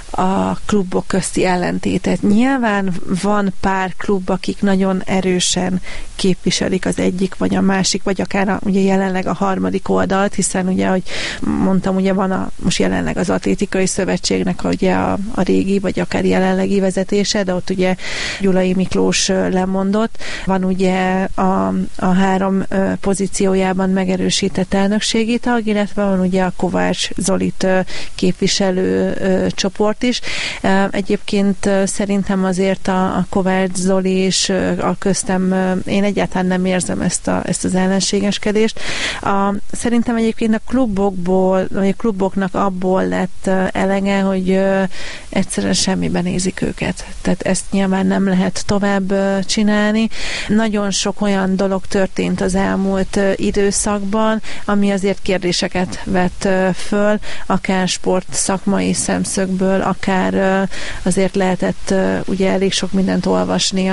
klubok közti ellentétet. Nyilván van pár klub, akik nagyon erősen képviselik az egyik, vagy a másik, vagy akár ugye jelenleg a harmadik oldalt, hiszen ugye, ahogy mondtam, ugye van most jelenleg az Atlétikai Szövetségnek ugye a régi, vagy akár jelenlegi vezetése, de ott ugye Gyulai Miklós lemondott. Van ugye a 3 pozíciójában megerősített elnökségi tag, illetve van ugye a Kovács Zolit képviselő csoport is. Egyébként szerintem azért a Kovács Zoli és a köztem, én egyáltalán nem érzem ezt az ellenségeskedést. Szerintem egyébként a klubokból, vagy a kluboknak abból lett elege, hogy egyszerűen semmiben nézik őket. Tehát ezt nyilván nem lehet tovább csinálni. Nagyon sok olyan dolog történt az elmúlt időszakban, ami azért kérdéseket vett föl, akár sport szakmai szemszögből, akár azért lehetett ugye elég sok mindent olvasni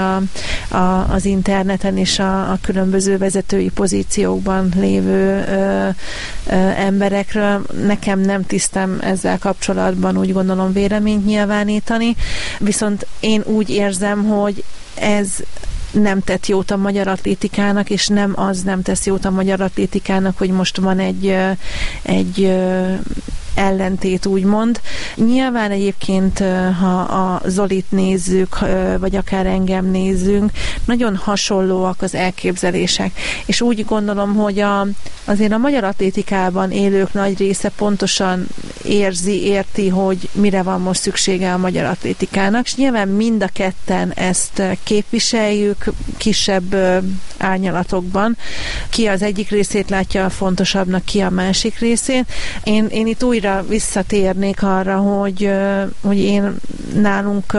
az interneten és a különböző vezetői pozíciókban lévő emberekről. Nekem nem tisztem ezzel kapcsolatban úgy gondolom véleményt nyilvánítani, viszont én úgy érzem, hogy ez nem tett jót a magyar atlétikának, és nem tesz jót a magyar atlétikának, hogy most van egy ellentét, úgymond. Nyilván egyébként, ha a Zolit nézzük, vagy akár engem nézzünk, nagyon hasonlóak az elképzelések. És úgy gondolom, hogy azért a magyar atlétikában élők nagy része pontosan érti, hogy mire van most szüksége a magyar atlétikának, és nyilván mind a ketten ezt képviseljük kisebb árnyalatokban. Ki az egyik részét látja fontosabbnak, ki a másik részét. Én itt újra visszatérnék arra, hogy én nálunk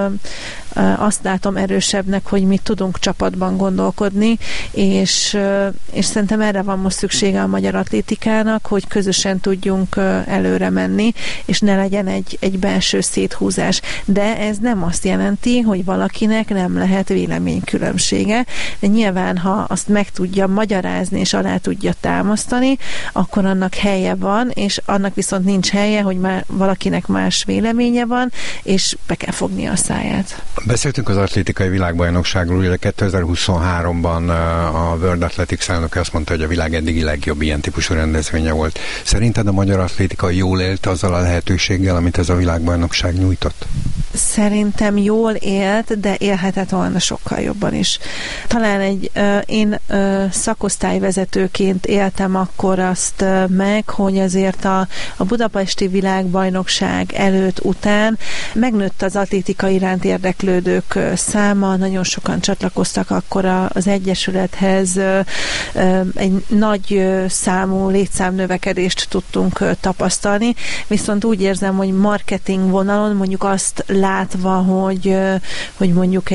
azt látom erősebbnek, hogy mi tudunk csapatban gondolkodni, és szerintem erre van most szüksége a magyar atlétikának, hogy közösen tudjunk előre menni, és ne legyen egy belső széthúzás. De ez nem azt jelenti, hogy valakinek nem lehet véleménykülönbsége, de nyilván, ha azt meg tudja magyarázni, és alá tudja támasztani, akkor annak helye van, és annak viszont nincs helye, hogy már valakinek más véleménye van, és be kell fogni a száját. Beszéltünk az atlétikai világbajnokságról, ugye 2023-ban a World Athletics elnöke azt mondta, hogy a világ eddigi legjobb ilyen típusú rendezvénye volt. Szerinted a magyar atlétika jól élt azzal a lehetőséggel, amit ez a világbajnokság nyújtott? Szerintem jól élt, de élhetett volna sokkal jobban is. Talán én szakosztályvezetőként éltem akkor azt meg, hogy azért a budapesti világbajnokság előtt, után megnőtt az atlétika iránt érdeklődők száma, nagyon sokan csatlakoztak akkor az Egyesülethez, egy nagy számú létszámnövekedést tudtunk tapasztalni, viszont úgy érzem, hogy marketing vonalon mondjuk azt látva, hogy mondjuk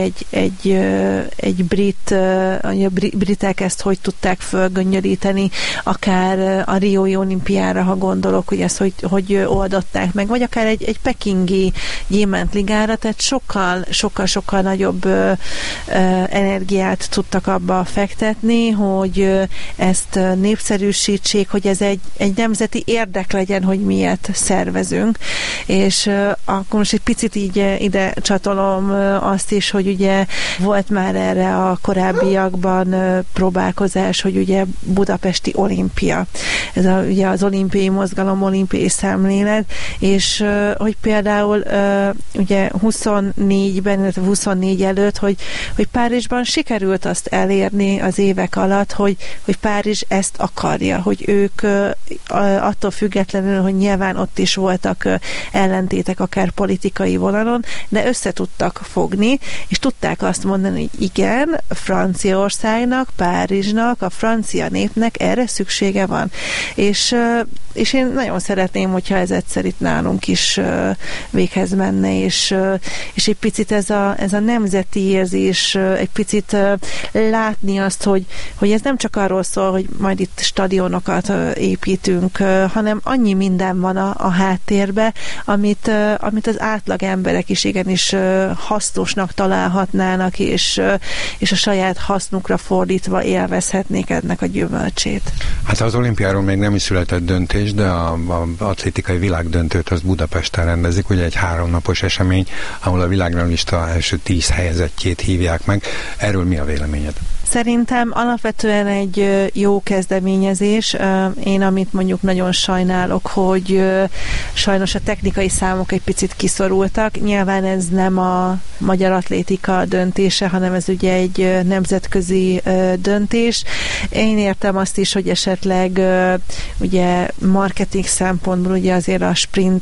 egy britek ezt hogy tudták fölgöngyölíteni, akár a Riói olimpiára, ha gondolok, hogy ezt hogy oldották meg, vagy akár egy pekingi gyémántligára, tehát sokkal nagyobb energiát tudtak abba fektetni, hogy ezt népszerűsítsék, hogy ez egy nemzeti érdek legyen, hogy miért szervezünk. És akkor most egy picit így ide csatolom azt is, hogy ugye volt már erre a korábbiakban próbálkozás, hogy ugye budapesti olimpia. Ez ugye az olimpiai mozgalom, olimpiai szemlélet, és hogy például ugye 24-ben, illetve 24 előtt, hogy Párizsban sikerült azt elérni az évek alatt, hogy Párizs ezt akarja, hogy ők attól függetlenül, hogy nyilván ott is voltak ellentétek akár politikai vonalon, de össze tudtak fogni, és tudták azt mondani, hogy igen, Franciaországnak, Párizsnak, a francia népnek erre szüksége van. És én nagyon szeretném, hogyha ez egyszer itt nálunk is véghez menne, és egy picit ez a nemzeti érzés, egy picit látni azt, hogy ez nem csak arról szól, hogy majd itt stadionokat építünk, hanem annyi minden van a háttérbe, amit az átlag emberek is igenis hasznosnak találhatnának, és a saját hasznukra fordítva élvezhetnék ennek a gyümölcsét. Hát az olimpiáról még nem is született döntés, de az atlétikai világdöntőt az Budapesten rendezik, ugye egy 3 napos esemény, ahol a világranglista első 10 helyezettjét hívják meg. Erről mi a véleményed? Szerintem alapvetően egy jó kezdeményezés. Én amit mondjuk nagyon sajnálok, hogy sajnos a technikai számok egy picit kiszorultak. Nyilván ez nem a magyar atlétika döntése, hanem ez ugye egy nemzetközi döntés. Én értem azt is, hogy esetleg ugye marketing szempontból ugye azért a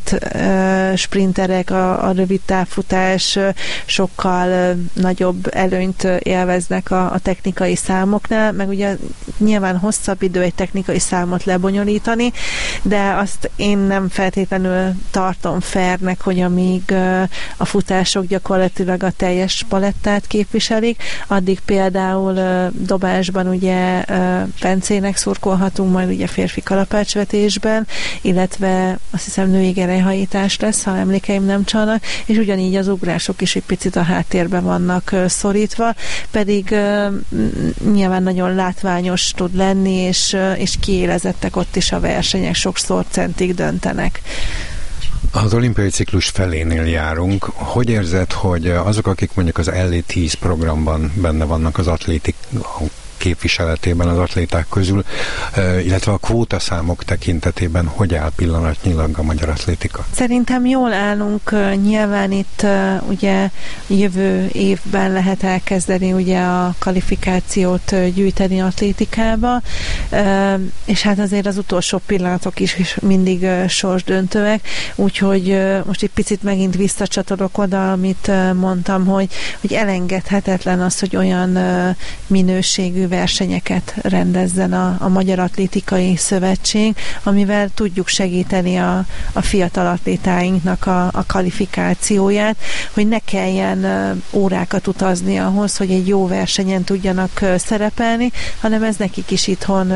sprinterek, a rövid távfutás sokkal nagyobb előnyt élveznek a technikai számoknál, meg ugye nyilván hosszabb idő egy technikai számot lebonyolítani, de azt én nem feltétlenül tartom fairnek, hogy amíg a futások gyakorlatilag a teljes palettát képviselik, addig például dobásban ugye Pencének szurkolhatunk, majd ugye férfi kalapácsvetésben, illetve azt hiszem női gerelyhajítás lesz, ha emlékeim nem csalnak, és ugyanígy az ugrások is egy picit a háttérben vannak szorítva, pedig nyilván nagyon látványos tud lenni, és kiélezettek ott is a versenyek, sokszor centig döntenek. Az olimpiai ciklus felénél járunk. Hogy érzed, hogy azok, akik mondjuk az LA10 programban benne vannak az atlétik képviseletében az atléták közül, illetve a kvótaszámok tekintetében hogy áll pillanatnyilag a magyar atlétika? Szerintem jól állunk, nyilván itt ugye jövő évben lehet elkezdeni ugye a kvalifikációt gyűjteni atlétikába, és hát azért az utolsó pillanatok is mindig sorsdöntőek, úgyhogy most egy picit megint visszacsatolok oda, amit mondtam, hogy elengedhetetlen az, hogy olyan minőségű versenyeket rendezzen a Magyar Atlétikai Szövetség, amivel tudjuk segíteni a fiatal atlétáinknak a kvalifikációját, hogy ne kelljen órákat utazni ahhoz, hogy egy jó versenyen tudjanak szerepelni, hanem ez nekik is itthon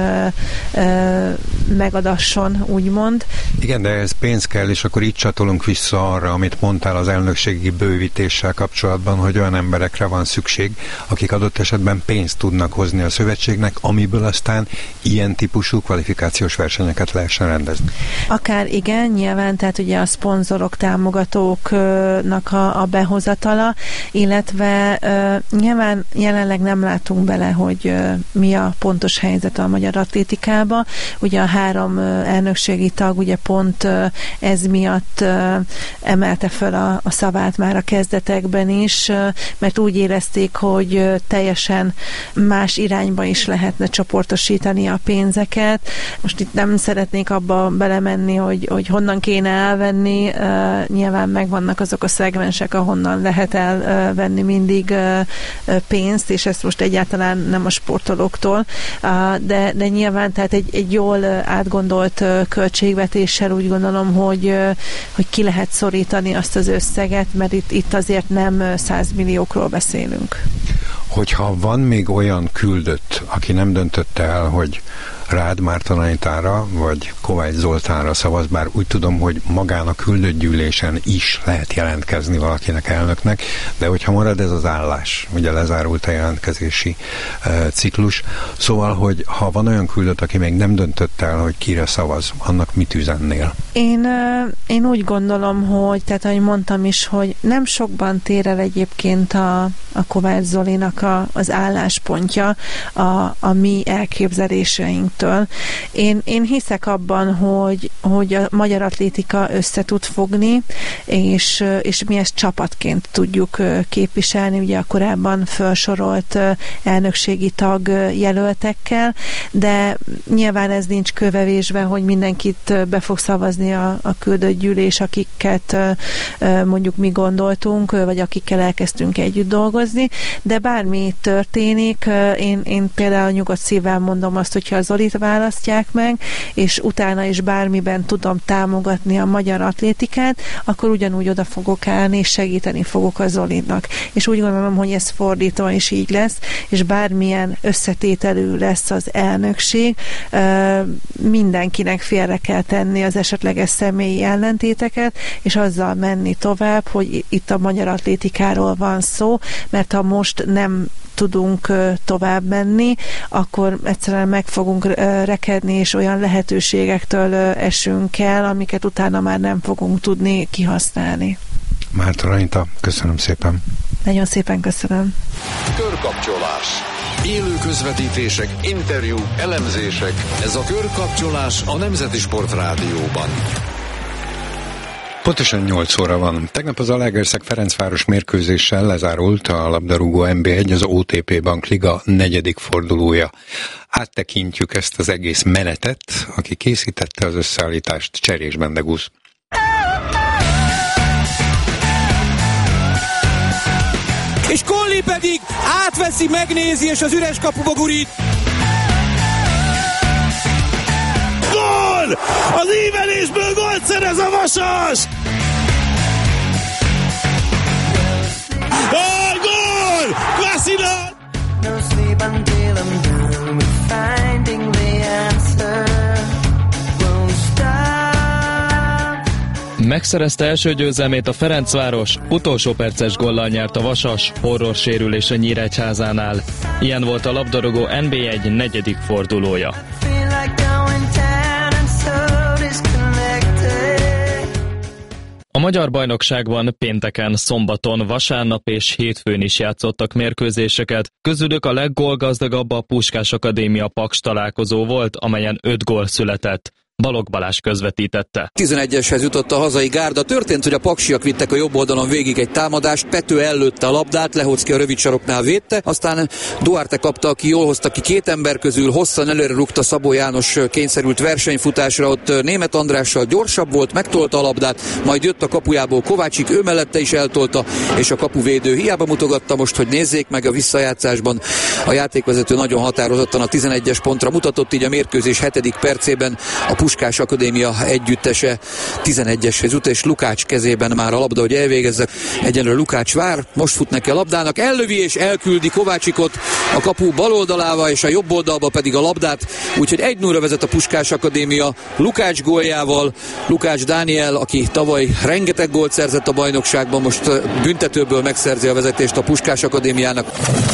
megadasson, úgymond. Igen, de ez pénz kell, és akkor itt csatolunk vissza arra, amit mondtál az elnökségi bővítéssel kapcsolatban, hogy olyan emberekre van szükség, akik adott esetben pénzt tudnak hozni a szövetségnek, amiből aztán ilyen típusú kvalifikációs versenyeket lehessen rendezni. Akár igen, nyilván, tehát ugye a szponzorok, támogatóknak a behozatala, illetve nyilván jelenleg nem látunk bele, hogy mi a pontos helyzet a magyar atlétikában. Ugye a 3 elnökségi tag ugye pont ez miatt emelte föl a szavát már a kezdetekben is, mert úgy érezték, hogy teljesen más irányba is lehetne csoportosítani a pénzeket. Most itt nem szeretnék abba belemenni, hogy honnan kéne elvenni. Nyilván megvannak azok a szegmensek, ahonnan lehet elvenni mindig pénzt, és ezt most egyáltalán nem a sportolóktól, de nyilván tehát egy jól átgondolt költségvetéssel úgy gondolom, hogy ki lehet szorítani azt az összeget, mert itt azért nem 100 milliókról beszélünk. Hogyha van még olyan küldött, aki nem döntötte el, hogy rád Márton Anitára, vagy Kovács Zoltánra szavaz, bár úgy tudom, hogy magán a küldött gyűlésen is lehet jelentkezni valakinek, elnöknek, de hogyha marad ez az állás, ugye lezárult a jelentkezési ciklus, szóval, hogy ha van olyan küldött, aki még nem döntött el, hogy kire szavaz, annak mit üzennél? Én úgy gondolom, hogy, tehát ahogy mondtam is, hogy nem sokban tér el egyébként a Kovács Zolinak az álláspontja a mi elképzeléseinktől. Én hiszek abban, hogy a magyar atlétika össze tud fogni, és mi ezt csapatként tudjuk képviselni, ugye a korábban felsorolt elnökségi tag jelöltekkel, de nyilván ez nincs kövevésben, hogy mindenkit be fog szavazni a küldött gyűlés, akiket mondjuk mi gondoltunk, vagy akikkel elkezdtünk együtt dolgozni, de bármi történik, én például nyugodt szívvel mondom azt, hogyha a Zolit választják meg, és utána is bármiben tudom támogatni a magyar atlétikát, akkor ugyanúgy oda fogok állni, és segíteni fogok a Zolinak. És úgy gondolom, hogy ez fordítva is így lesz, és bármilyen összetételű lesz az elnökség, mindenkinek félre kell tenni az esetleges személyi ellentéteket, és azzal menni tovább, hogy itt a magyar atlétikáról van szó, mert ha most nem tudunk tovább menni, akkor egyszerűen meg fogunk rekedni, és olyan lehetőségektől esünk el, amiket utána már nem fogunk tudni kihasználni. Márton Anita, köszönöm szépen. Nagyon szépen köszönöm. Körkapcsolás. Élő közvetítések, interjú, elemzések. Ez a Körkapcsolás a Nemzeti Sport Rádióban. Pontosan 8 óra van. Tegnap az Zalaegerszeg-Ferencváros mérkőzéssel lezárult a labdarúgó NB1, az OTP Bank Liga 4. fordulója. Áttekintjük ezt az egész menetet, aki készítette az összeállítást, Cserés Bendegusz. És Colli pedig átveszi, megnézi, és az üres kapuba gurít. Gól! Az ívelésből gólt szerez a Vasas! Gól! Klasszina! Megszerezte első győzelmét a Ferencváros, utolsó perces góllal nyert a Vasas, horror sérülés a Nyíregyházánál. Ilyen volt a labdarúgó NB1 4. fordulója. A magyar bajnokságban pénteken, szombaton, vasárnap és hétfőn is játszottak mérkőzéseket, közülük a leggólgazdagabb a Puskás Akadémia Paks találkozó volt, amelyen 5 gól született. Balogh Balázs közvetítette. 11-eshez jutott a hazai gárda. Történt, hogy a paksiak vittek a jobb oldalon végig egy támadást, Pető ellőtte a labdát, Lehocki a rövid saroknál védte, aztán Duarte kapta, aki jól hozta ki 2 ember közül, hosszan előre rúgta Szabó János, kényszerült versenyfutásra, ott Németh Andrással gyorsabb volt, megtolta a labdát, majd jött a kapujából Kovácsik, ő mellette is eltolta, és a kapuvédő hiába mutogatta most, hogy nézzék meg a visszajátszásban. A játékvezető nagyon határozottan a 11-es pontra mutatott, így a mérkőzés 7. percében a Puskás Akadémia együttese 11-eshez jut, és Lukács kezében már a labda, hogy elvégezze. Egyenlőre Lukács vár, most fut neki a labdának, ellövi és elküldi Kovácsikot a kapu bal oldalába, és a jobb oldalba pedig a labdát, úgyhogy 1-0-ra vezet a Puskás Akadémia Lukács góljával. Lukács Dániel, aki tavaly rengeteg gólt szerzett a bajnokságban, most büntetőből megszerzi a vezetést a Puskás Akadémiának.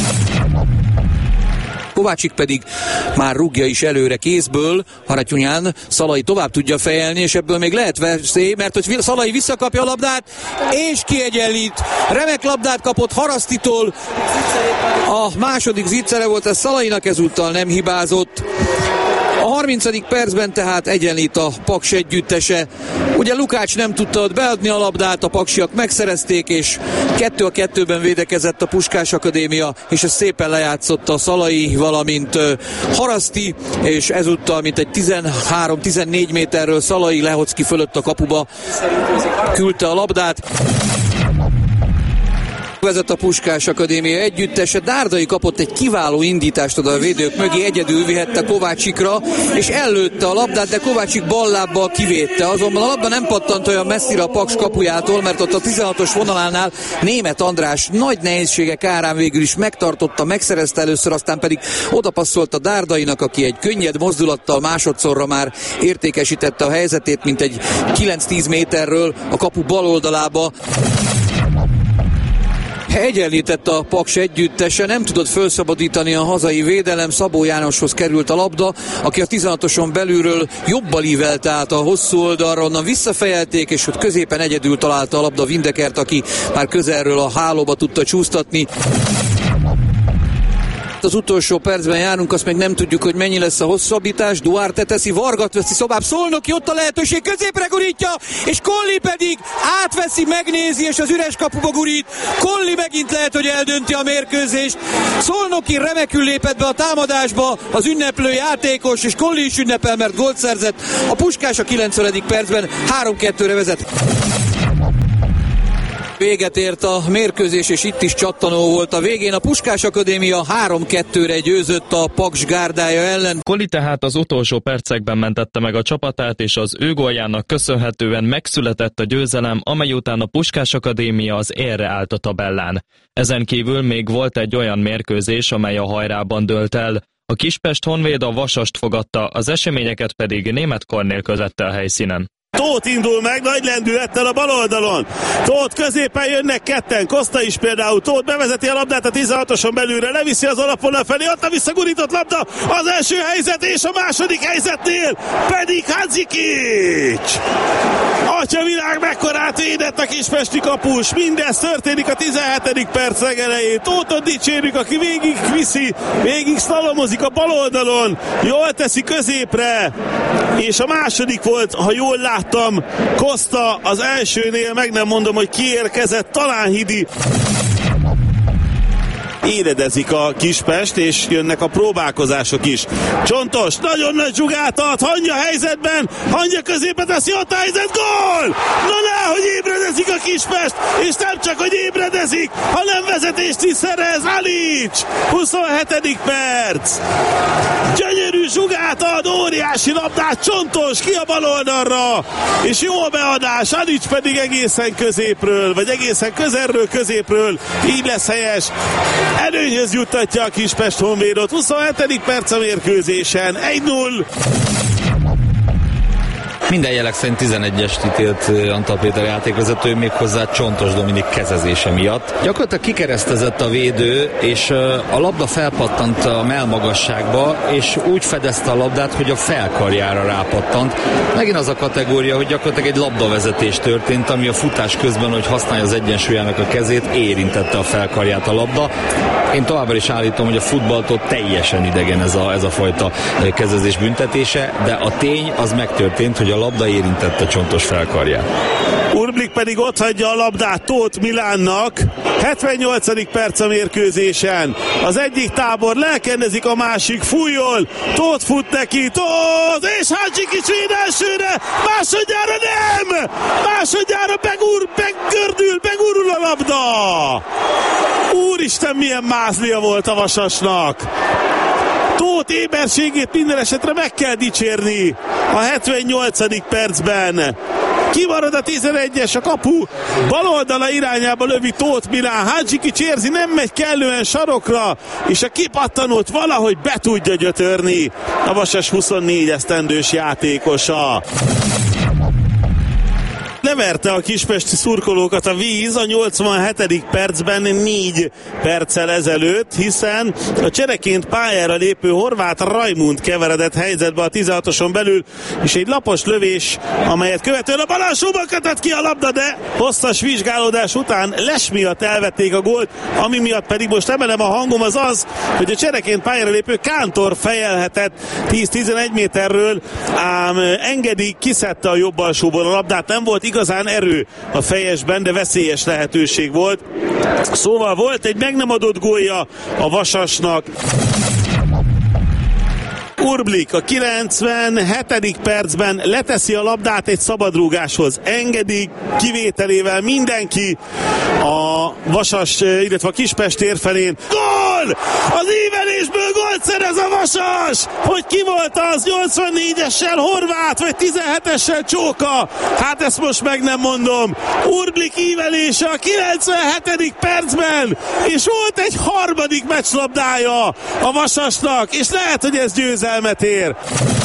Kovácsik pedig már rúgja is előre kézből, Haratyunyán Szalai tovább tudja fejelni, és ebből még lehet veszély, mert hogy Szalai visszakapja a labdát, és kiegyenlít. Remek labdát kapott Harasztitól. A második zicsere volt, ez Szalainak ezúttal nem hibázott. A 30. percben tehát egyenlít a Paks együttese. Ugye Lukács nem tudta ott beadni a labdát, a paksiak megszerezték, és 2-2-ben védekezett a Puskás Akadémia, és ezt szépen lejátszotta a Szalai, valamint Haraszti, és ezúttal mint egy 13-14 méterről Szalai Lehocki fölött a kapuba küldte a labdát. Vezet a Puskás Akadémia együttese. Dárdai kapott egy kiváló indítást oda a védők mögé, egyedül vihette Kovácsikra, és ellőtte a labdát, de Kovácsik ballábbal kivédte. Azonban a labda nem pattant olyan messzire a Paks kapujától, mert ott a 16-os vonalánál Németh András nagy nehézségek árán végül is megtartotta, megszerezte először, aztán pedig odapasszolt a Dárdainak, aki egy könnyed mozdulattal másodszorra már értékesítette a helyzetét, mint egy 9-10 méterről a kapu bal oldalába. Egyenlített a Paks együttese, nem tudott felszabadítani a hazai védelem, Szabó Jánoshoz került a labda, aki a 16-oson belülről jobbal ívelte át a hosszú oldalra, onnan visszafejelték, és ott középen egyedül találta a labda Windekert, aki már közelről a hálóba tudta csúsztatni. Az utolsó percben járunk, azt még nem tudjuk, hogy mennyi lesz a hosszabbítás. Duarte teszi, Vargat veszi szobább, Szolnoki, ott a lehetőség, középre gurítja, és Colli pedig átveszi, megnézi, és az üres kapuba gurít. Colli megint lehet, hogy eldönti a mérkőzést. Szolnoki remekül lépett be a támadásba, az ünneplő játékos, és Colli is ünnepel, mert gólt szerzett. A Puskás a 90. percben 3-2-re vezet. Véget ért a mérkőzés, és itt is csattanó volt a végén. A Puskás Akadémia 3-2-re győzött a Paks gárdája ellen. Colli tehát az utolsó percekben mentette meg a csapatát, és az ő góljának köszönhetően megszületett a győzelem, amely után a Puskás Akadémia az élre állt a tabellán. Ezen kívül még volt egy olyan mérkőzés, amely a hajrában dőlt el. A Kispest Honvéd a Vasast fogadta, az eseményeket pedig Németh Kornél közette a helyszínen. Tóth indul meg nagy lendülettel a bal oldalon. Tóth középen jönnek ketten, Koszta is például. Tóth bevezeti a labdát a 16-oson belülre, leviszi az alapvonal felé, ott a visszagurított labda, az első helyzet és a második helyzetnél pedig Handzikics. Atya világ, mekkorát védett a kispesti kapus. Mindez történik a 17. perc legelején. Tóthot dicsérjük, aki végig viszi, végig szlalomozik a bal oldalon. Jól teszi középre, és a második volt, ha jól láttam, Koszta az elsőnél, meg nem mondom, hogy kiérkezett, talán Hidi. Éredezik a Kispest, és jönnek a próbálkozások is. Csontos, nagyon nagy zsugát ad, Hangya helyzetben, Hangya középe teszi, ott a helyzet, gól! Na nehogy ébredezik a Kispest, és nem csak, hogy ébredezik, hanem vezetést is szerez, Alics! 27. perc! Gyönyörű zsugát ad, óriási labdát, Csontos ki a bal oldalra, és jó a beadás, Alics pedig egészen középről, vagy egészen közelről középről, így lesz helyes. Előnyhöz juttatja a Kispest Honvédot. 27. perc a mérkőzésen. 1-0. Minden jelek szerint 11-est ítélt Antal Péter játékvezető, méghozzá Csontos Dominik kezezése miatt. Gyakorlatilag kikeresztezett a védő, és a labda felpattant a mellmagasságba, és úgy fedezte a labdát, hogy a felkarjára rápattant. Megint az a kategória, hogy gyakorlatilag egy labdavezetés történt, ami a futás közben, hogy használja az egyensúlyának a kezét, érintette a felkarját a labda. Én továbbra is állítom, hogy a futballtól teljesen idegen ez a fajta kezezés büntetése, de a tény az megtörtént, hogy a labda érintette Csontos felkarját. Urblik pedig ott hagyja a labdát Tóth Milánnak. 78. perc a mérkőzésen. Az egyik tábor lelkendezik, a másik fújjol. Tóth fut neki, Tóth, és Hadzsikics véd elsőre, másodjára nem! Másodjára begurul a labda! Úristen, milyen mázlia volt a Vasasnak! Tóth éberségét minden esetre meg kell dicsérni a 78. percben. Kimarad a 11-es, a kapu bal oldala irányába lövi Tóth Milán. Hadzsikics érzi, nem megy kellően sarokra, és a kipattanót valahogy be tudja gyötörni a Vasas 24 esztendős játékosa. Leverte a kispesti szurkolókat a víz a 87. percben 4 perccel ezelőtt, hiszen a csereként pályára lépő horvát Rajmund keveredett helyzetbe a 16-oson belül, és egy lapos lövés, amelyet követően a bal alsóban kötött ki a labda, de hosszas vizsgálódás után les miatt elvették a gólt, ami miatt pedig most emelem a hangom, az, hogy a csereként pályára lépő Kántor fejelhetett 10-11 méterről, ám Engedi kiszedte a jobb alsóból a labdát, nem volt igazán erő a fejesben, de veszélyes lehetőség volt. Szóval volt egy meg nem adott gólja a Vasasnak. Urblik a 97. percben leteszi a labdát egy szabadrúgáshoz. Engedi kivételével mindenki a Vasas, illetve a Kispest tér felén. Gól! Az ívelésből gólt szerez a Vasas! Hogy ki volt az 84-essel Horváth, vagy 17-essel Csóka? Hát ezt most meg nem mondom. Urblik ívelése a 97. percben, és volt egy harmadik meccslabdája a Vasasnak, és lehet, hogy ez győzelmet ér.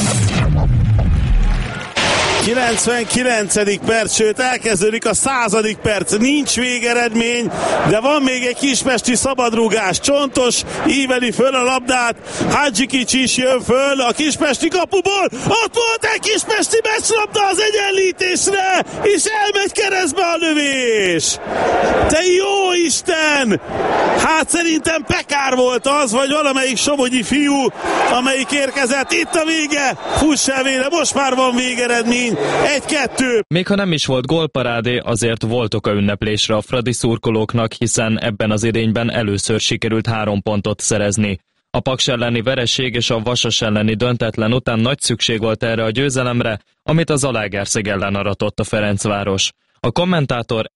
99. perc, sőt elkezdődik a 100. perc, nincs végeredmény, de van még egy kispesti szabadrúgás. Csontos íveli föl a labdát, Hadzsikics is jön föl a kispesti kapuból, ott volt egy kispesti meccslabda az egyenlítésre, és elmegy keresztbe a lövés. Te jó Isten! Hát szerintem Pekár volt az, vagy valamelyik somogyi fiú, amelyik érkezett. Itt a vége, fuss el vele, most már van végeredmény. 1-2. Még ha nem is volt gólparádé, azért volt oka ünneplésre a fradi szurkolóknak, hiszen ebben az idényben először sikerült 3 pontot szerezni. A Paks elleni vereség és a Vasas elleni döntetlen után nagy szükség volt erre a győzelemre, amit a Zalaegerszeg ellen aratott a Ferencváros. A kommentátor